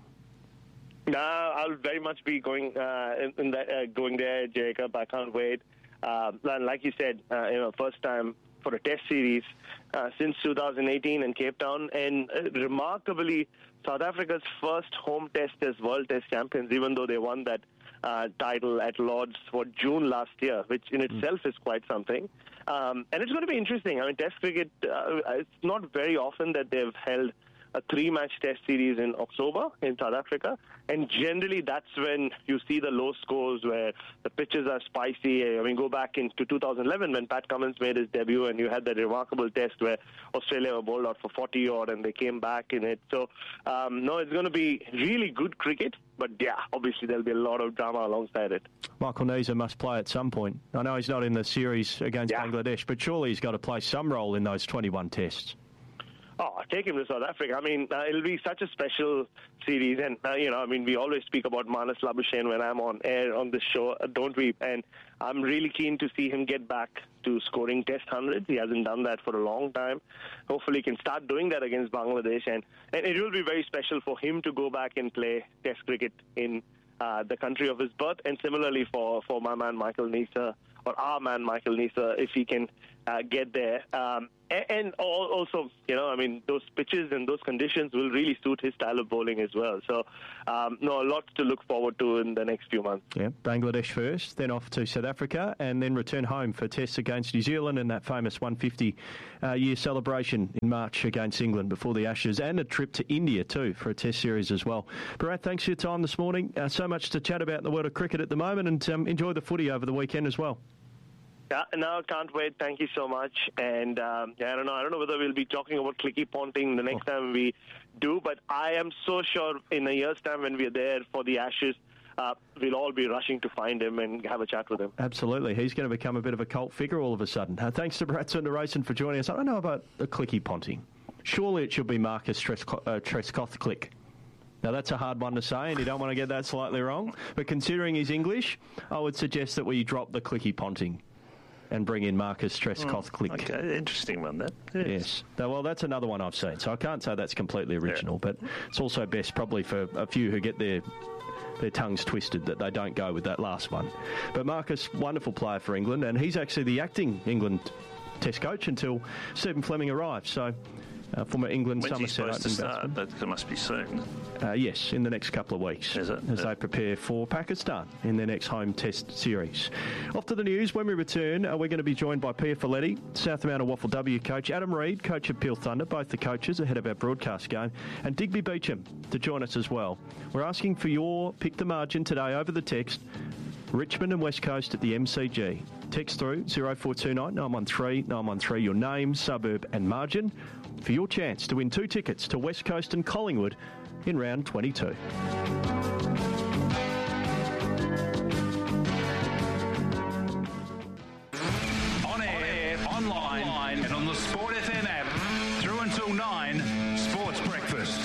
No, I'll very much be going uh, in, in that, uh, going there, Jacob. I can't wait. Uh, like you said, uh, you know, first time for a Test series uh, since two thousand eighteen in Cape Town, and uh, remarkably, South Africa's first home Test as World Test champions, even though they won that uh, title at Lord's for June last year, which in itself mm. is quite something. Um, and it's going to be interesting. I mean, Test cricket, uh, it's not very often that they've held a three-match Test series in October in South Africa, and generally that's when you see the low scores where the pitches are spicy. I mean, go back into two thousand eleven when Pat Cummins made his debut, and you had that remarkable Test where Australia were bowled out for forty odd, and they came back in it. So, um, no, it's going to be really good cricket, but yeah, obviously there'll be a lot of drama alongside it. Michael Neser must play at some point. I know he's not in the series against yeah. Bangladesh, but surely he's got to play some role in those twenty-one Tests. Oh, take him to South Africa. I mean, uh, it'll be such a special series. And, uh, you know, I mean, we always speak about Marnus Labuschagne when I'm on air on this show, uh, don't we? And I'm really keen to see him get back to scoring test hundreds. He hasn't done that for a long time. Hopefully he can start doing that against Bangladesh, and, and it will be very special for him to go back and play test cricket in uh, the country of his birth, and similarly for, for my man Michael Neser, or our man Michael Neser, if he can uh, get there. Um, and, and also, you know, I mean, those pitches and those conditions will really suit his style of bowling as well. So, um, no, a lot to look forward to in the next few months. Yeah, Bangladesh first, then off to South Africa, and then return home for tests against New Zealand and that famous one hundred fifty uh, year celebration in March against England before the Ashes, and a trip to India too for a test series as well. Bharat, thanks for your time this morning. Uh, so much to chat about in the world of cricket at the moment, and um, enjoy the footy over the weekend as well. Yeah, no, can't wait. Thank you so much. And um, yeah, I don't know. I don't know whether we'll be talking about clicky ponting the next oh. time we do, but I am so sure in a year's time when we're there for the Ashes, uh, we'll all be rushing to find him and have a chat with him. Absolutely. He's going to become a bit of a cult figure all of a sudden. Uh, thanks to Bharat Sundaresan for joining us. I don't know about the clicky ponting. Surely it should be Marcus Trescothick. Now, that's a hard one to say, and you don't want to get that slightly wrong. But considering he's English, I would suggest that we drop the clicky ponting and bring in Marcus Trescothick. Mm, okay, interesting one, that. Yes. yes. Well, that's another one I've seen, so I can't say that's completely original, yeah. but it's also best probably for a few who get their their tongues twisted that they don't go with that last one. But Marcus, wonderful player for England, and he's actually the acting England Test coach until Stephen Fleming arrives, so... Uh, former England When's Somerset opening batsman. That, that must be soon. Uh, yes, in the next couple of weeks. Is it? As yeah. they prepare for Pakistan in their next home test series. Off to the news. When we return, uh, we're going to be joined by Pia Folletti, South Amount of Waffle W coach, Adam Reid, coach of Peel Thunder, both the coaches ahead of our broadcast game, and Digby Beecham to join us as well. We're asking for your pick the margin today over the text. Richmond and West Coast at the M C G. Text through oh four two nine, nine one three, nine one three your name, suburb and margin for your chance to win two tickets to West Coast and Collingwood in round twenty-two. On air, online, online and on the Sport F M app. Through until nine, Sports Breakfast.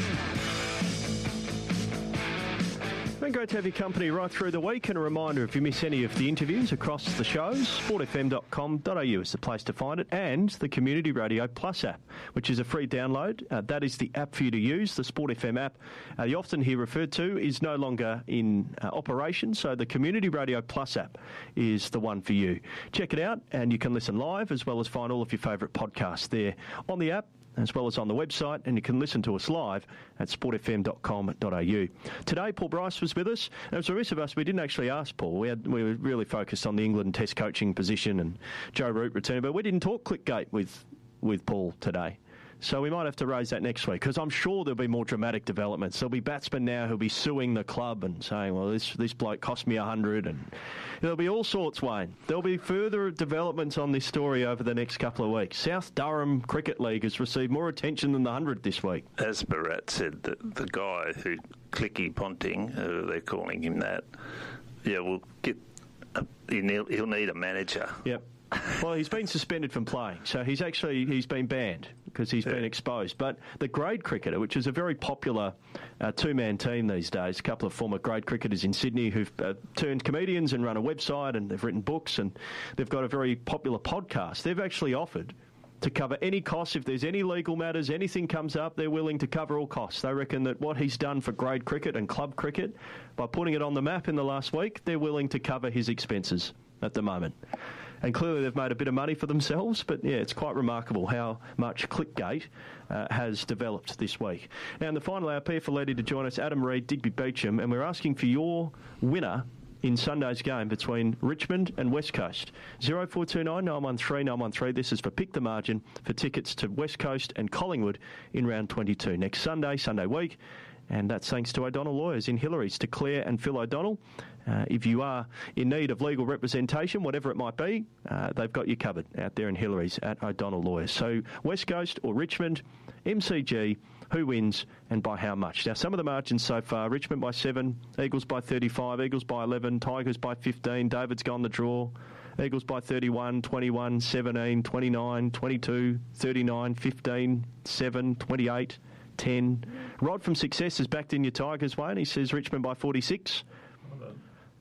Been great to have your company right through the week, and a reminder, if you miss any of the interviews across the shows, sport f m dot com dot a u is the place to find it, and the Community Radio Plus app, which is a free download. Uh, that is the app for you to use, the Sport F M app. Uh, you often hear referred to is no longer in uh, operation, so the Community Radio Plus app is the one for you. Check it out, and you can listen live as well as find all of your favourite podcasts there on the app, as well as on the website, and you can listen to us live at sport f m dot com dot a u. Today, Paul Bryce was with us, and it was remiss of us, we didn't actually ask Paul. We had we were really focused on the England Test coaching position and Joe Root returning, but we didn't talk Clickgate with, with Paul today. So we might have to raise that next week, because I'm sure there'll be more dramatic developments. There'll be batsmen now who'll be suing the club and saying, well, this this bloke cost me a hundred, and there'll be all sorts, Wayne. There'll be further developments on this story over the next couple of weeks. South Durham Cricket League has received more attention than the hundred this week. As Bharat said, the, the guy who, Clicky Ponting, uh, they're calling him that, yeah, will get, a, he'll, he'll need a manager. Yep. Well, he's been suspended from playing, so he's actually he's been banned because he's yeah. been exposed. But the grade cricketer, which is a very popular uh, two-man team these days, a couple of former grade cricketers in Sydney who've uh, turned comedians and run a website, and they've written books, and they've got a very popular podcast. They've actually offered to cover any costs. If there's any legal matters, anything comes up, they're willing to cover all costs. They reckon that what he's done for grade cricket and club cricket, by putting it on the map in the last week, they're willing to cover his expenses at the moment. And clearly they've made a bit of money for themselves, but yeah, it's quite remarkable how much Clickgate uh, has developed this week. Now in the final hour, Pia Folletti to join us, Adam Reid, Digby Beecham, and we're asking for your winner in Sunday's game between Richmond and West Coast. oh four two nine, nine one three, nine one three. This is for Pick the Margin for tickets to West Coast and Collingwood in round twenty-two. Next Sunday, Sunday week. And that's thanks to O'Donnell Lawyers in Hillary's, to Claire and Phil O'Donnell. Uh, if you are in need of legal representation, whatever it might be, uh, they've got you covered out there in Hillary's at O'Donnell Lawyers. So West Coast or Richmond, M C G, who wins and by how much? Now, some of the margins so far: Richmond by seven, Eagles by thirty-five, Eagles by eleven, Tigers by fifteen, David's gone the draw, Eagles by thirty-one, twenty-one, seventeen, twenty-nine, twenty-two, thirty-nine, fifteen, seven, twenty-eight, ten. Rod from Success is backed in your Tigers, Wayne. He says Richmond by forty-six.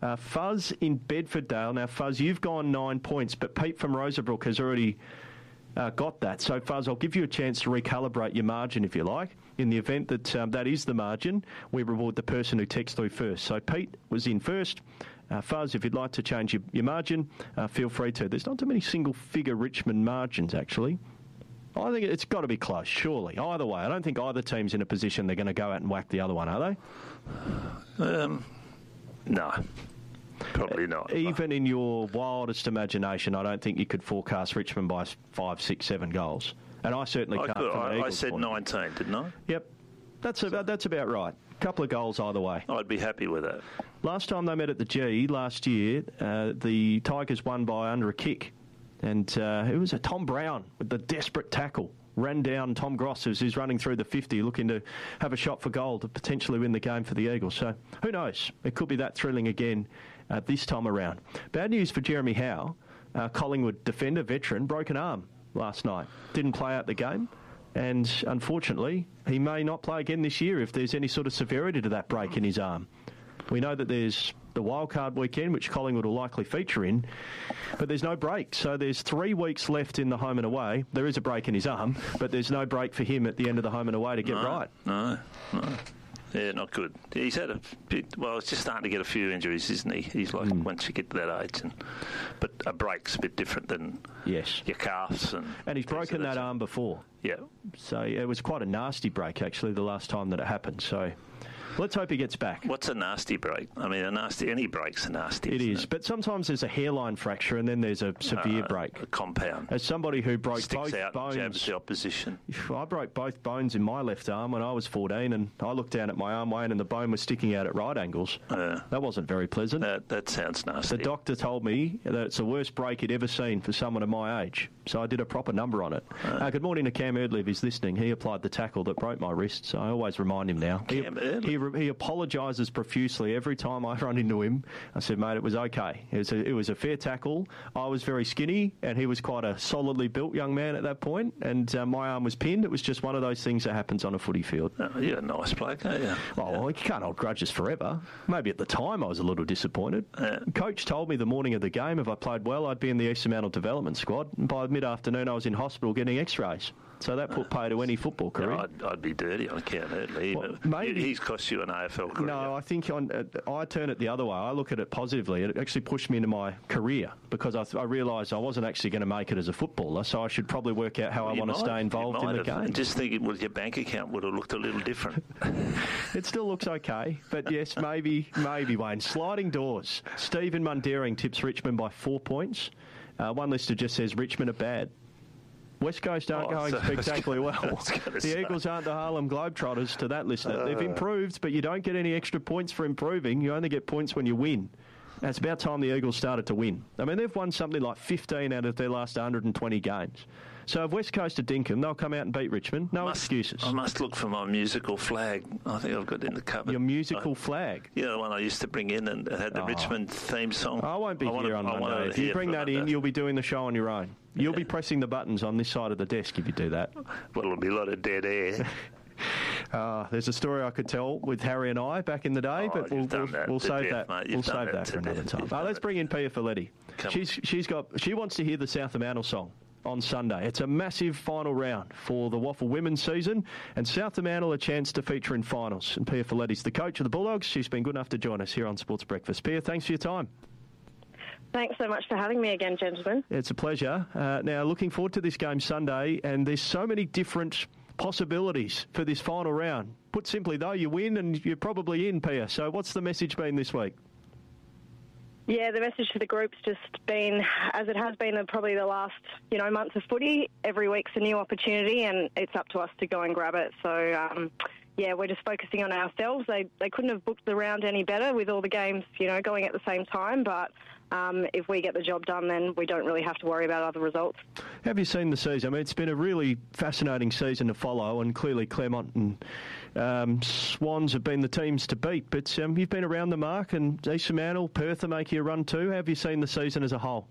Uh, Fuzz in Bedfordale. Now, Fuzz, you've gone nine points, but Pete from Rosabrook has already uh, got that. So, Fuzz, I'll give you a chance to recalibrate your margin, if you like. In the event that um, that is the margin, we reward the person who texts through first. So, Pete was in first. Uh, Fuzz, if you'd like to change your, your margin, uh, feel free to. There's not too many single-figure Richmond margins, actually. I think it's got to be close, surely. Either way, I don't think either team's in a position they're going to go out and whack the other one, are they? Um, no, probably not. Even in your wildest imagination, I don't think you could forecast Richmond by five, six, seven goals. And I certainly I can't. could, from an I, I Eagles said point. nineteen, didn't I? Yep, that's about that's about right. A couple of goals either way. I'd be happy with that. Last time they met at the G last year, uh, the Tigers won by under a kick. And uh, it was a Tom Brown with the desperate tackle. Ran down Tom Gross as he's running through the fifty, looking to have a shot for goal to potentially win the game for the Eagles. So who knows? It could be that thrilling again uh, this time around. Bad news for Jeremy Howe. Uh, Collingwood defender, veteran, broken arm last night. Didn't play out the game. And unfortunately, he may not play again this year if there's any sort of severity to that break in his arm. We know that there's the wildcard weekend, which Collingwood will likely feature in, but there's no break. So there's three weeks left in the home and away. There is a break in his arm, but there's no break for him at the end of the home and away to get no, right. No, no. Yeah, not good. He's had a bit, well, he's just starting to get a few injuries, isn't he? He's like, mm. once you get to that age. And, but a break's a bit different than yes. your calves. And, and he's broken that arm before. Yeah. So it was quite a nasty break, actually, the last time that it happened. So let's hope he gets back. What's a nasty break? I mean, a nasty any break's a nasty. It is, it? But sometimes there's a hairline fracture and then there's a severe uh, break. A compound. As somebody who broke Sticks both out bones, and jabs the opposition. I broke both bones in my left arm when I was fourteen, and I looked down at my arm, Wayne, and the bone was sticking out at right angles. Uh, that wasn't very pleasant. That, that sounds nasty. The doctor told me that it's the worst break he'd ever seen for someone of my age, so I did a proper number on it. Uh, uh, good morning to Cam Erdley if he's listening. He applied the tackle that broke my wrist, so I always remind him now. Cam he, he, he apologised profusely every time I run into him. I said, mate, it was okay. It was, a, it was a fair tackle. I was very skinny, and he was quite a solidly built young man at that point, and uh, my arm was pinned. It was just one of those things that happens on a footy field. Oh, you're a nice bloke, aren't you? Oh, well, you can't hold grudges forever. Maybe at the time I was a little disappointed. Yeah. Coach told me the morning of the game if I played well, I'd be in the East Fremantle development squad, and by mid-afternoon I was in hospital getting x-rays. So that put pay to any football career. No, I'd, I'd be dirty on Cam Erdley. Well, maybe he's cost you an A F L career. No, I think on, uh, I turn it the other way. I look at it positively. It actually pushed me into my career because I, th- I realised I wasn't actually going to make it as a footballer, so I should probably work out how well, I want to stay involved in the have. game. And just think, well, your bank account would have looked a little different. It still looks okay, but yes, maybe, maybe, Wayne. Sliding doors. Stephen Mundaring tips Richmond by four points. Uh, one lister just says Richmond are bad. West Coast aren't oh, going so spectacularly well. The say. Eagles aren't the Harlem Globetrotters to that listener. Uh, They've improved, but you don't get any extra points for improving. You only get points when you win. And it's about time the Eagles started to win. I mean, they've won something like fifteen out of their last one hundred twenty games. So if West Coast are dinkum, they'll come out and beat Richmond. No must, excuses. I must look for my musical flag. I think I've got it in the cupboard. Your musical I, flag? Yeah, the one I used to bring in and it had the oh. Richmond theme song. I won't be I here wanna, on Monday. If you bring that in, you'll be doing the show on your own. You'll yeah. be pressing the buttons on this side of the desk if you do that. Well, it'll be a lot of dead air. Uh, there's a story I could tell with Harry and I back in the day, oh, but we'll, we'll, we'll save death, that. We'll save that for another time. Uh, let's bring in Pia Folletti. She's she's got she wants to hear the South Fremantle song on Sunday. It's a massive final round for the Waffle women's season, and South Fremantle a chance to feature in finals. And Pia Folletti's the coach of the Bulldogs. She's been good enough to join us here on Sports Breakfast. Pia, thanks for your time. Thanks so much for having me again, gentlemen. It's a pleasure. Uh, now, looking forward to this game Sunday, and there's so many different possibilities for this final round. Put simply, though, you win and you're probably in, Pia. So what's the message been this week? Yeah, the message for the group's just been, as it has been probably the last, you know, months of footy, every week's a new opportunity and it's up to us to go and grab it. So, um, yeah, we're just focusing on ourselves. They they couldn't have booked the round any better with all the games, you know, going at the same time. But um, if we get the job done, then we don't really have to worry about other results. Have you seen the season? I mean, it's been a really fascinating season to follow, and clearly Claremont and um, Swans have been the teams to beat. But um, you've been around the mark, and East Fremantle, Perth are making a run too. Have you seen the season as a whole?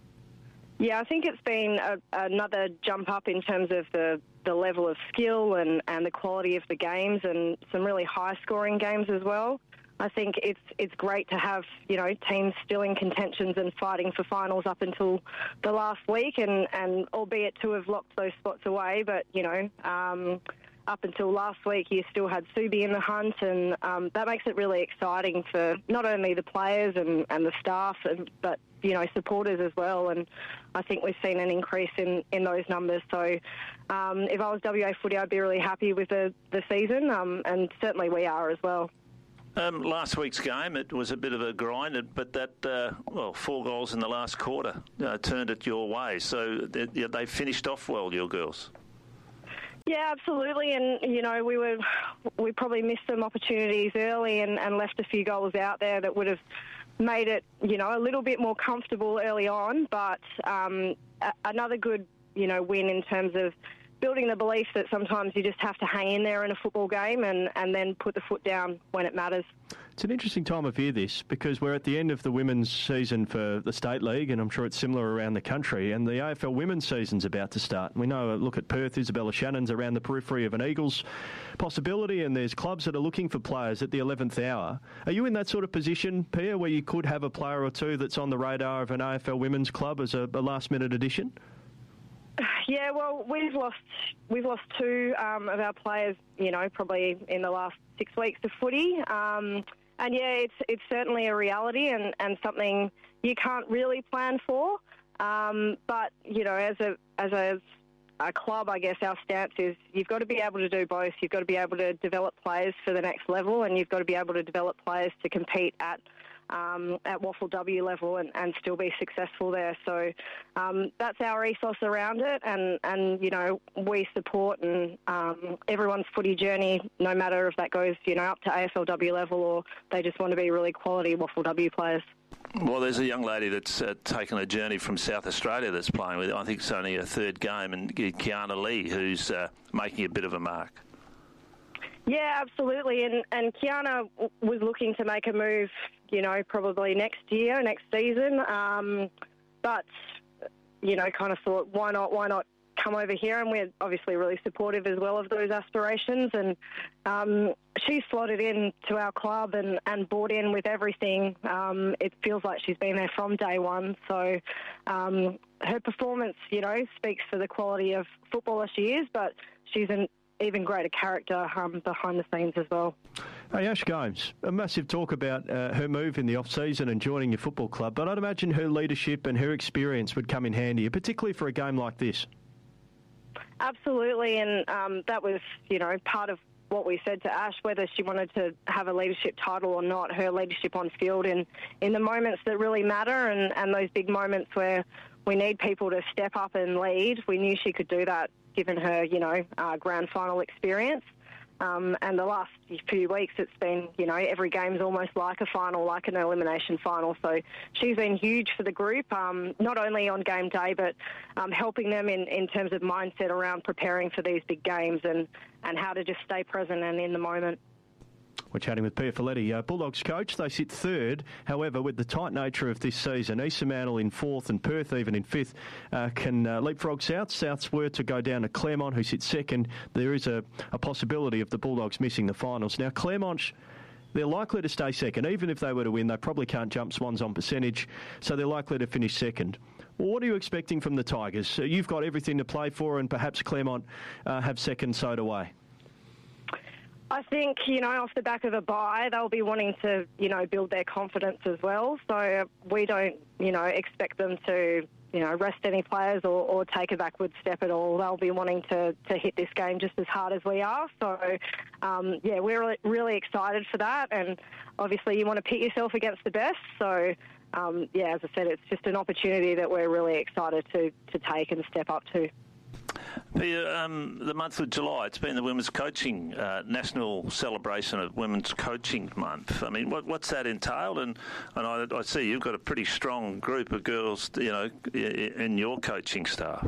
Yeah, I think it's been a, another jump up in terms of the, the level of skill and, and the quality of the games, and some really high-scoring games as well. I think it's it's great to have, you know, teams still in contentions and fighting for finals up until the last week, and, and albeit to have locked those spots away, but, you know, um, up until last week you still had Subi in the hunt, and um, that makes it really exciting for not only the players and, and the staff, and, but, you know, supporters as well, and I think we've seen an increase in, in those numbers. So um, if I was W A Footy, I'd be really happy with the, the season, um, and certainly we are as well. Um, last week's game, it was a bit of a grind, but that, uh, well, four goals in the last quarter uh, turned it your way. So they, they finished off well, your girls. Yeah, absolutely. And, you know, we were we probably missed some opportunities early and, and left a few goals out there that would have made it, you know, a little bit more comfortable early on. But um, a- another good, you know, win in terms of building the belief that sometimes you just have to hang in there in a football game and, and then put the foot down when it matters. It's an interesting time of year, this, because we're at the end of the women's season for the State League, and I'm sure it's similar around the country, and the A F L women's season's about to start. We know, look at Perth, Isabella Shannon's around the periphery of an Eagles possibility, and there's clubs that are looking for players at the eleventh hour. Are you in that sort of position, Pia, where you could have a player or two that's on the radar of an A F L women's club as a, a last-minute addition? Yeah, well, we've lost we've lost two um, of our players, you know, probably in the last six weeks of footy. Um, and yeah, it's it's certainly a reality and, and something you can't really plan for. Um, but you know, as a as a, a club, I guess our stance is you've got to be able to do both. You've got to be able to develop players for the next level, and you've got to be able to develop players to compete at. Um, at Waffle W level and, and still be successful there. So um, that's our ethos around it, and, and you know, we support and um, everyone's footy journey, no matter if that goes, you know, up to A F L W level or they just want to be really quality Waffle W players. Well, there's a young lady that's uh, taken a journey from South Australia that's playing with, I think it's only her third game, and Kiana Lee, who's uh, making a bit of a mark. Yeah, absolutely. And, and Kiana was looking to make a move, you know, probably next year, next season. Um, but, you know, kind of thought, why not, why not come over here? And we're obviously really supportive as well of those aspirations. And um, she's slotted in to our club and, and bought in with everything. Um, it feels like she's been there from day one. So um, her performance, you know, speaks for the quality of footballer she is, but she's an even greater character um, behind the scenes as well. Hey, Ash Gomes, a massive talk about uh, her move in the off-season and joining your football club, but I'd imagine her leadership and her experience would come in handy, particularly for a game like this. Absolutely, and um, that was, you know, part of what we said to Ash, whether she wanted to have a leadership title or not, her leadership on field in, in the moments that really matter and, and those big moments where we need people to step up and lead, we knew she could do that given her, you know, uh, grand final experience. Um, and the last few weeks it's been, you know, every game's almost like a final, like an elimination final. So she's been huge for the group, um, not only on game day, but um, helping them in, in terms of mindset around preparing for these big games and, and how to just stay present and in the moment. We're chatting with Pia Folletti, uh, Bulldogs coach. They sit third. However, with the tight nature of this season, East Fremantle in fourth and Perth even in fifth uh, can uh, leapfrog South. Souths were to go down to Claremont, who sits second. There is a, a possibility of the Bulldogs missing the finals. Now, Claremont, they're likely to stay second. Even if they were to win, they probably can't jump Swans on percentage, so they're likely to finish second. Well, what are you expecting from the Tigers? So you've got everything to play for, and perhaps Claremont uh, have second sewed away. I think, you know, off the back of a bye, they'll be wanting to, you know, build their confidence as well. So we don't, you know, expect them to, you know, rest any players or, or take a backward step at all. They'll be wanting to, to hit this game just as hard as we are. So, um, yeah, we're really, really excited for that. And obviously you want to pit yourself against the best. So, um, yeah, as I said, it's just an opportunity that we're really excited to, to take and step up to. The, um, the month of July, it's been the Women's Coaching uh, National Celebration of Women's Coaching Month. I mean, what, what's that entailed? And, and I, I see you've got a pretty strong group of girls, you know, in your coaching staff.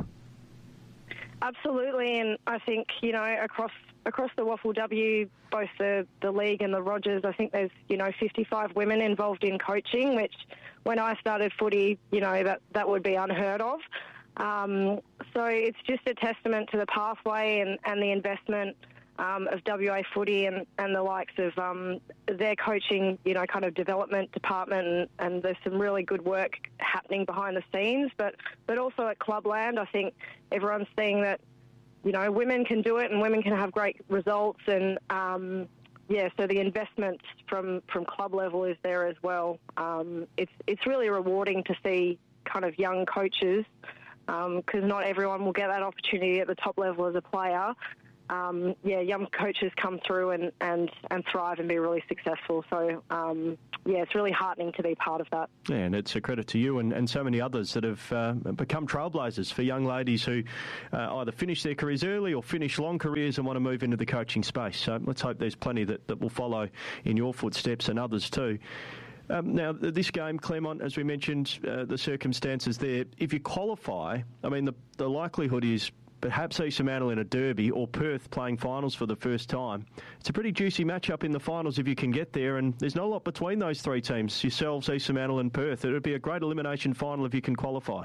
Absolutely, and I think, you know, across across the Waffle W, both the, the league and the Rogers, I think there's, you know, fifty-five women involved in coaching, which when I started footy, you know, that, that would be unheard of. Um, so it's just a testament to the pathway and, and the investment um, of W A Footy and, and the likes of um, their coaching, you know, kind of development department, and, and there's some really good work happening behind the scenes. But, but also at Clubland, I think everyone's seeing that, you know, women can do it and women can have great results. And, um, yeah, so the investment from, from club level is there as well. Um, it's, it's really rewarding to see kind of young coaches, because um, not everyone will get that opportunity at the top level as a player. Um, yeah, young coaches come through and, and, and thrive and be really successful. So, um, yeah, it's really heartening to be part of that. Yeah, and it's a credit to you and, and so many others that have uh, become trailblazers for young ladies who uh, either finish their careers early or finish long careers and want to move into the coaching space. So let's hope there's plenty that, that will follow in your footsteps and others too. Um, now, this game, Claremont, as we mentioned, uh, the circumstances there, if you qualify, I mean, the, the likelihood is perhaps East Fremantle in a derby or Perth playing finals for the first time. It's a pretty juicy matchup in the finals if you can get there, and there's not a lot between those three teams, yourselves, East Fremantle and Perth. It would be a great elimination final if you can qualify.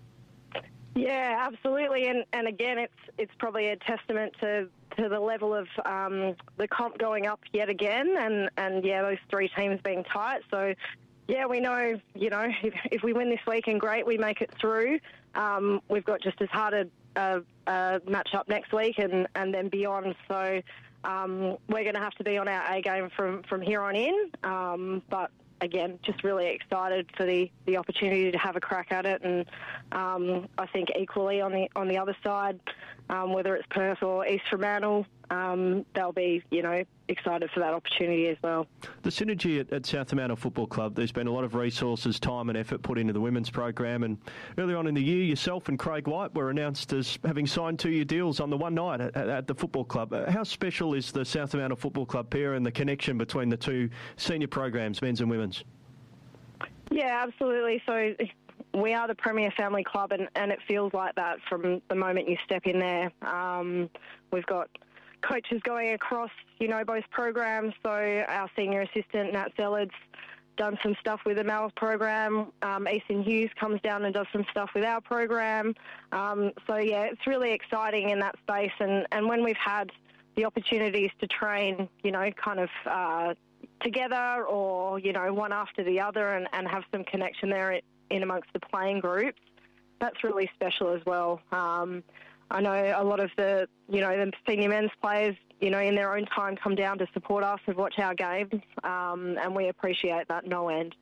Yeah, absolutely, and and again, it's it's probably a testament to, to the level of um, the comp going up yet again, and, and yeah, those three teams being tight. So, yeah, we know, you know, if, if we win this weekend, great, we make it through. Um, we've got just as hard a, a, a match up next week and, and then beyond. So um, we're going to have to be on our A game from, from here on in. Um, but again, just really excited for the, the opportunity to have a crack at it, and um, I think equally on the on the other side, um, whether it's Perth or East Fremantle, um, they'll be, you know, excited for that opportunity as well. The synergy at, at South Fremantle Football Club, there's been a lot of resources, time and effort put into the women's program, and earlier on in the year, yourself and Craig White were announced as having signed two-year deals on the one night at, at, at the football club. Uh, how special is the South Fremantle Football Club pair and the connection between the two senior programs, men's and women's? Yeah, absolutely. So we are the premier family club, and, and it feels like that from the moment you step in there. Um, we've got coaches going across, you know, both programs. So our senior assistant, Nat Zellard's done some stuff with the Mal program. Um, Ethan Hughes comes down and does some stuff with our program. Um, so, yeah, it's really exciting in that space. And, and when we've had the opportunities to train, you know, kind of uh, together or, you know, one after the other and, and have some connection there in amongst the playing groups, that's really special as well. Um, I know a lot of the, you know, the senior men's players, you know, in their own time come down to support us and watch our games, um, and we appreciate that no end.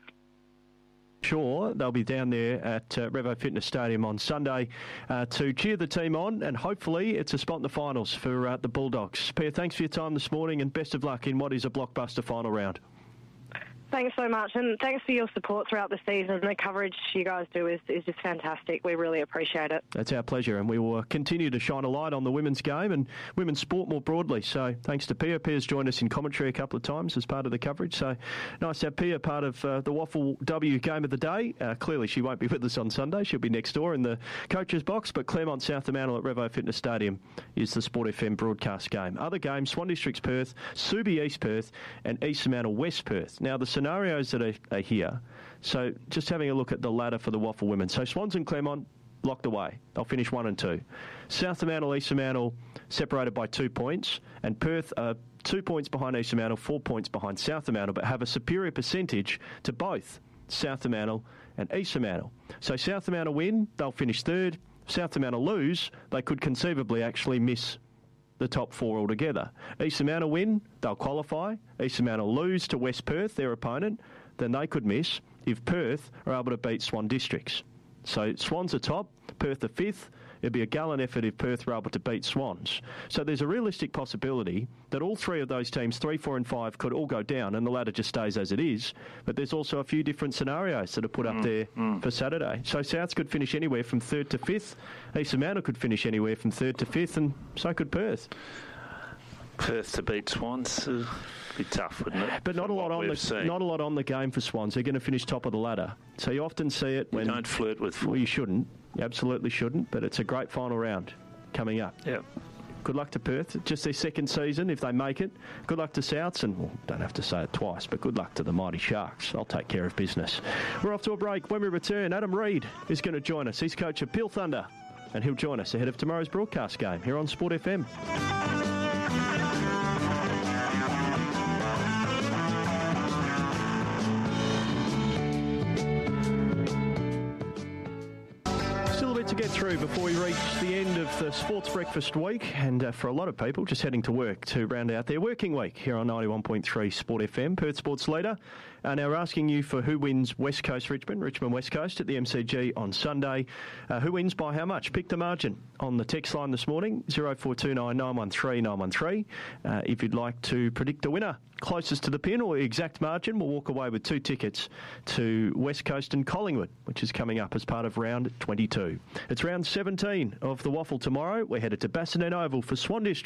Sure, they'll be down there at uh, Revo Fitness Stadium on Sunday uh, to cheer the team on, and hopefully it's a spot in the finals for uh, the Bulldogs. Pierre, thanks for your time this morning, and best of luck in what is a blockbuster final round. Thanks so much, and thanks for your support throughout the season. The coverage you guys do is, is just fantastic. We really appreciate it. That's our pleasure, and we will continue to shine a light on the women's game and women's sport more broadly. So thanks to Pia. Pia's joined us in commentary a couple of times as part of the coverage. So nice to have Pia part of uh, the Waffle W game of the day. Uh, clearly she won't be with us on Sunday. She'll be next door in the coach's box, but Claremont South Fremantle at Revo Fitness Stadium is the Sport F M broadcast game. Other games, Swan Districts Perth, Subi East Perth and East Fremantle West Perth. Now the scenarios that are, are here, so just having a look at the ladder for the Waffle women. So Swans and Claremont locked away. They'll finish one and two. South Fremantle, East Fremantle separated by two points, and Perth are two points behind East Fremantle, four points behind South Fremantle, but have a superior percentage to both South Fremantle and East Fremantle. So South Fremantle win, they'll finish third. South Fremantle lose, they could conceivably actually miss the top four altogether. East Fremantle win, they'll qualify. East Fremantle lose to West Perth, their opponent, then they could miss if Perth are able to beat Swan Districts. So Swans are top, Perth are fifth. It'd be a gallant effort if Perth were able to beat Swans. So there's a realistic possibility that all three of those teams, three, four and five, could all go down and the ladder just stays as it is. But there's also a few different scenarios that are put mm, up there mm. for Saturday. So Souths could finish anywhere from third to fifth. East Fremantle could finish anywhere from third to fifth, and so could Perth. Perth to beat Swans uh, be tough, wouldn't it? But not a lot on the seen. not a lot on the game for Swans. They're going to finish top of the ladder. So you often see it when you don't flirt with. Well, you shouldn't. You absolutely shouldn't. But it's a great final round coming up. Yeah. Good luck to Perth. Just their second season, if they make it. Good luck to Souths, and well, don't have to say it twice, but good luck to the mighty Sharks. I'll take care of business. We're off to a break. When we return, Adam Reid is going to join us. He's coach of Peel Thunder, and he'll join us ahead of tomorrow's broadcast game here on Sport F M. through before we reach the end of the Sports Breakfast week, and uh, for a lot of people just heading to work to round out their working week here on ninety-one point three Sport F M, Perth Sports Leader. Uh, now we're asking you for who wins West Coast Richmond, Richmond West Coast at the M C G on Sunday. Uh, who wins by how much? Pick the margin on the text line this morning, zero four two nine, nine one three, nine one three. Uh, if you'd like to predict a winner closest to the pin or exact margin, we'll walk away with two tickets to West Coast and Collingwood, which is coming up as part of round twenty-two. It's round seventeen of the Waffle tomorrow. We're headed to Bassendean Oval for Swan District.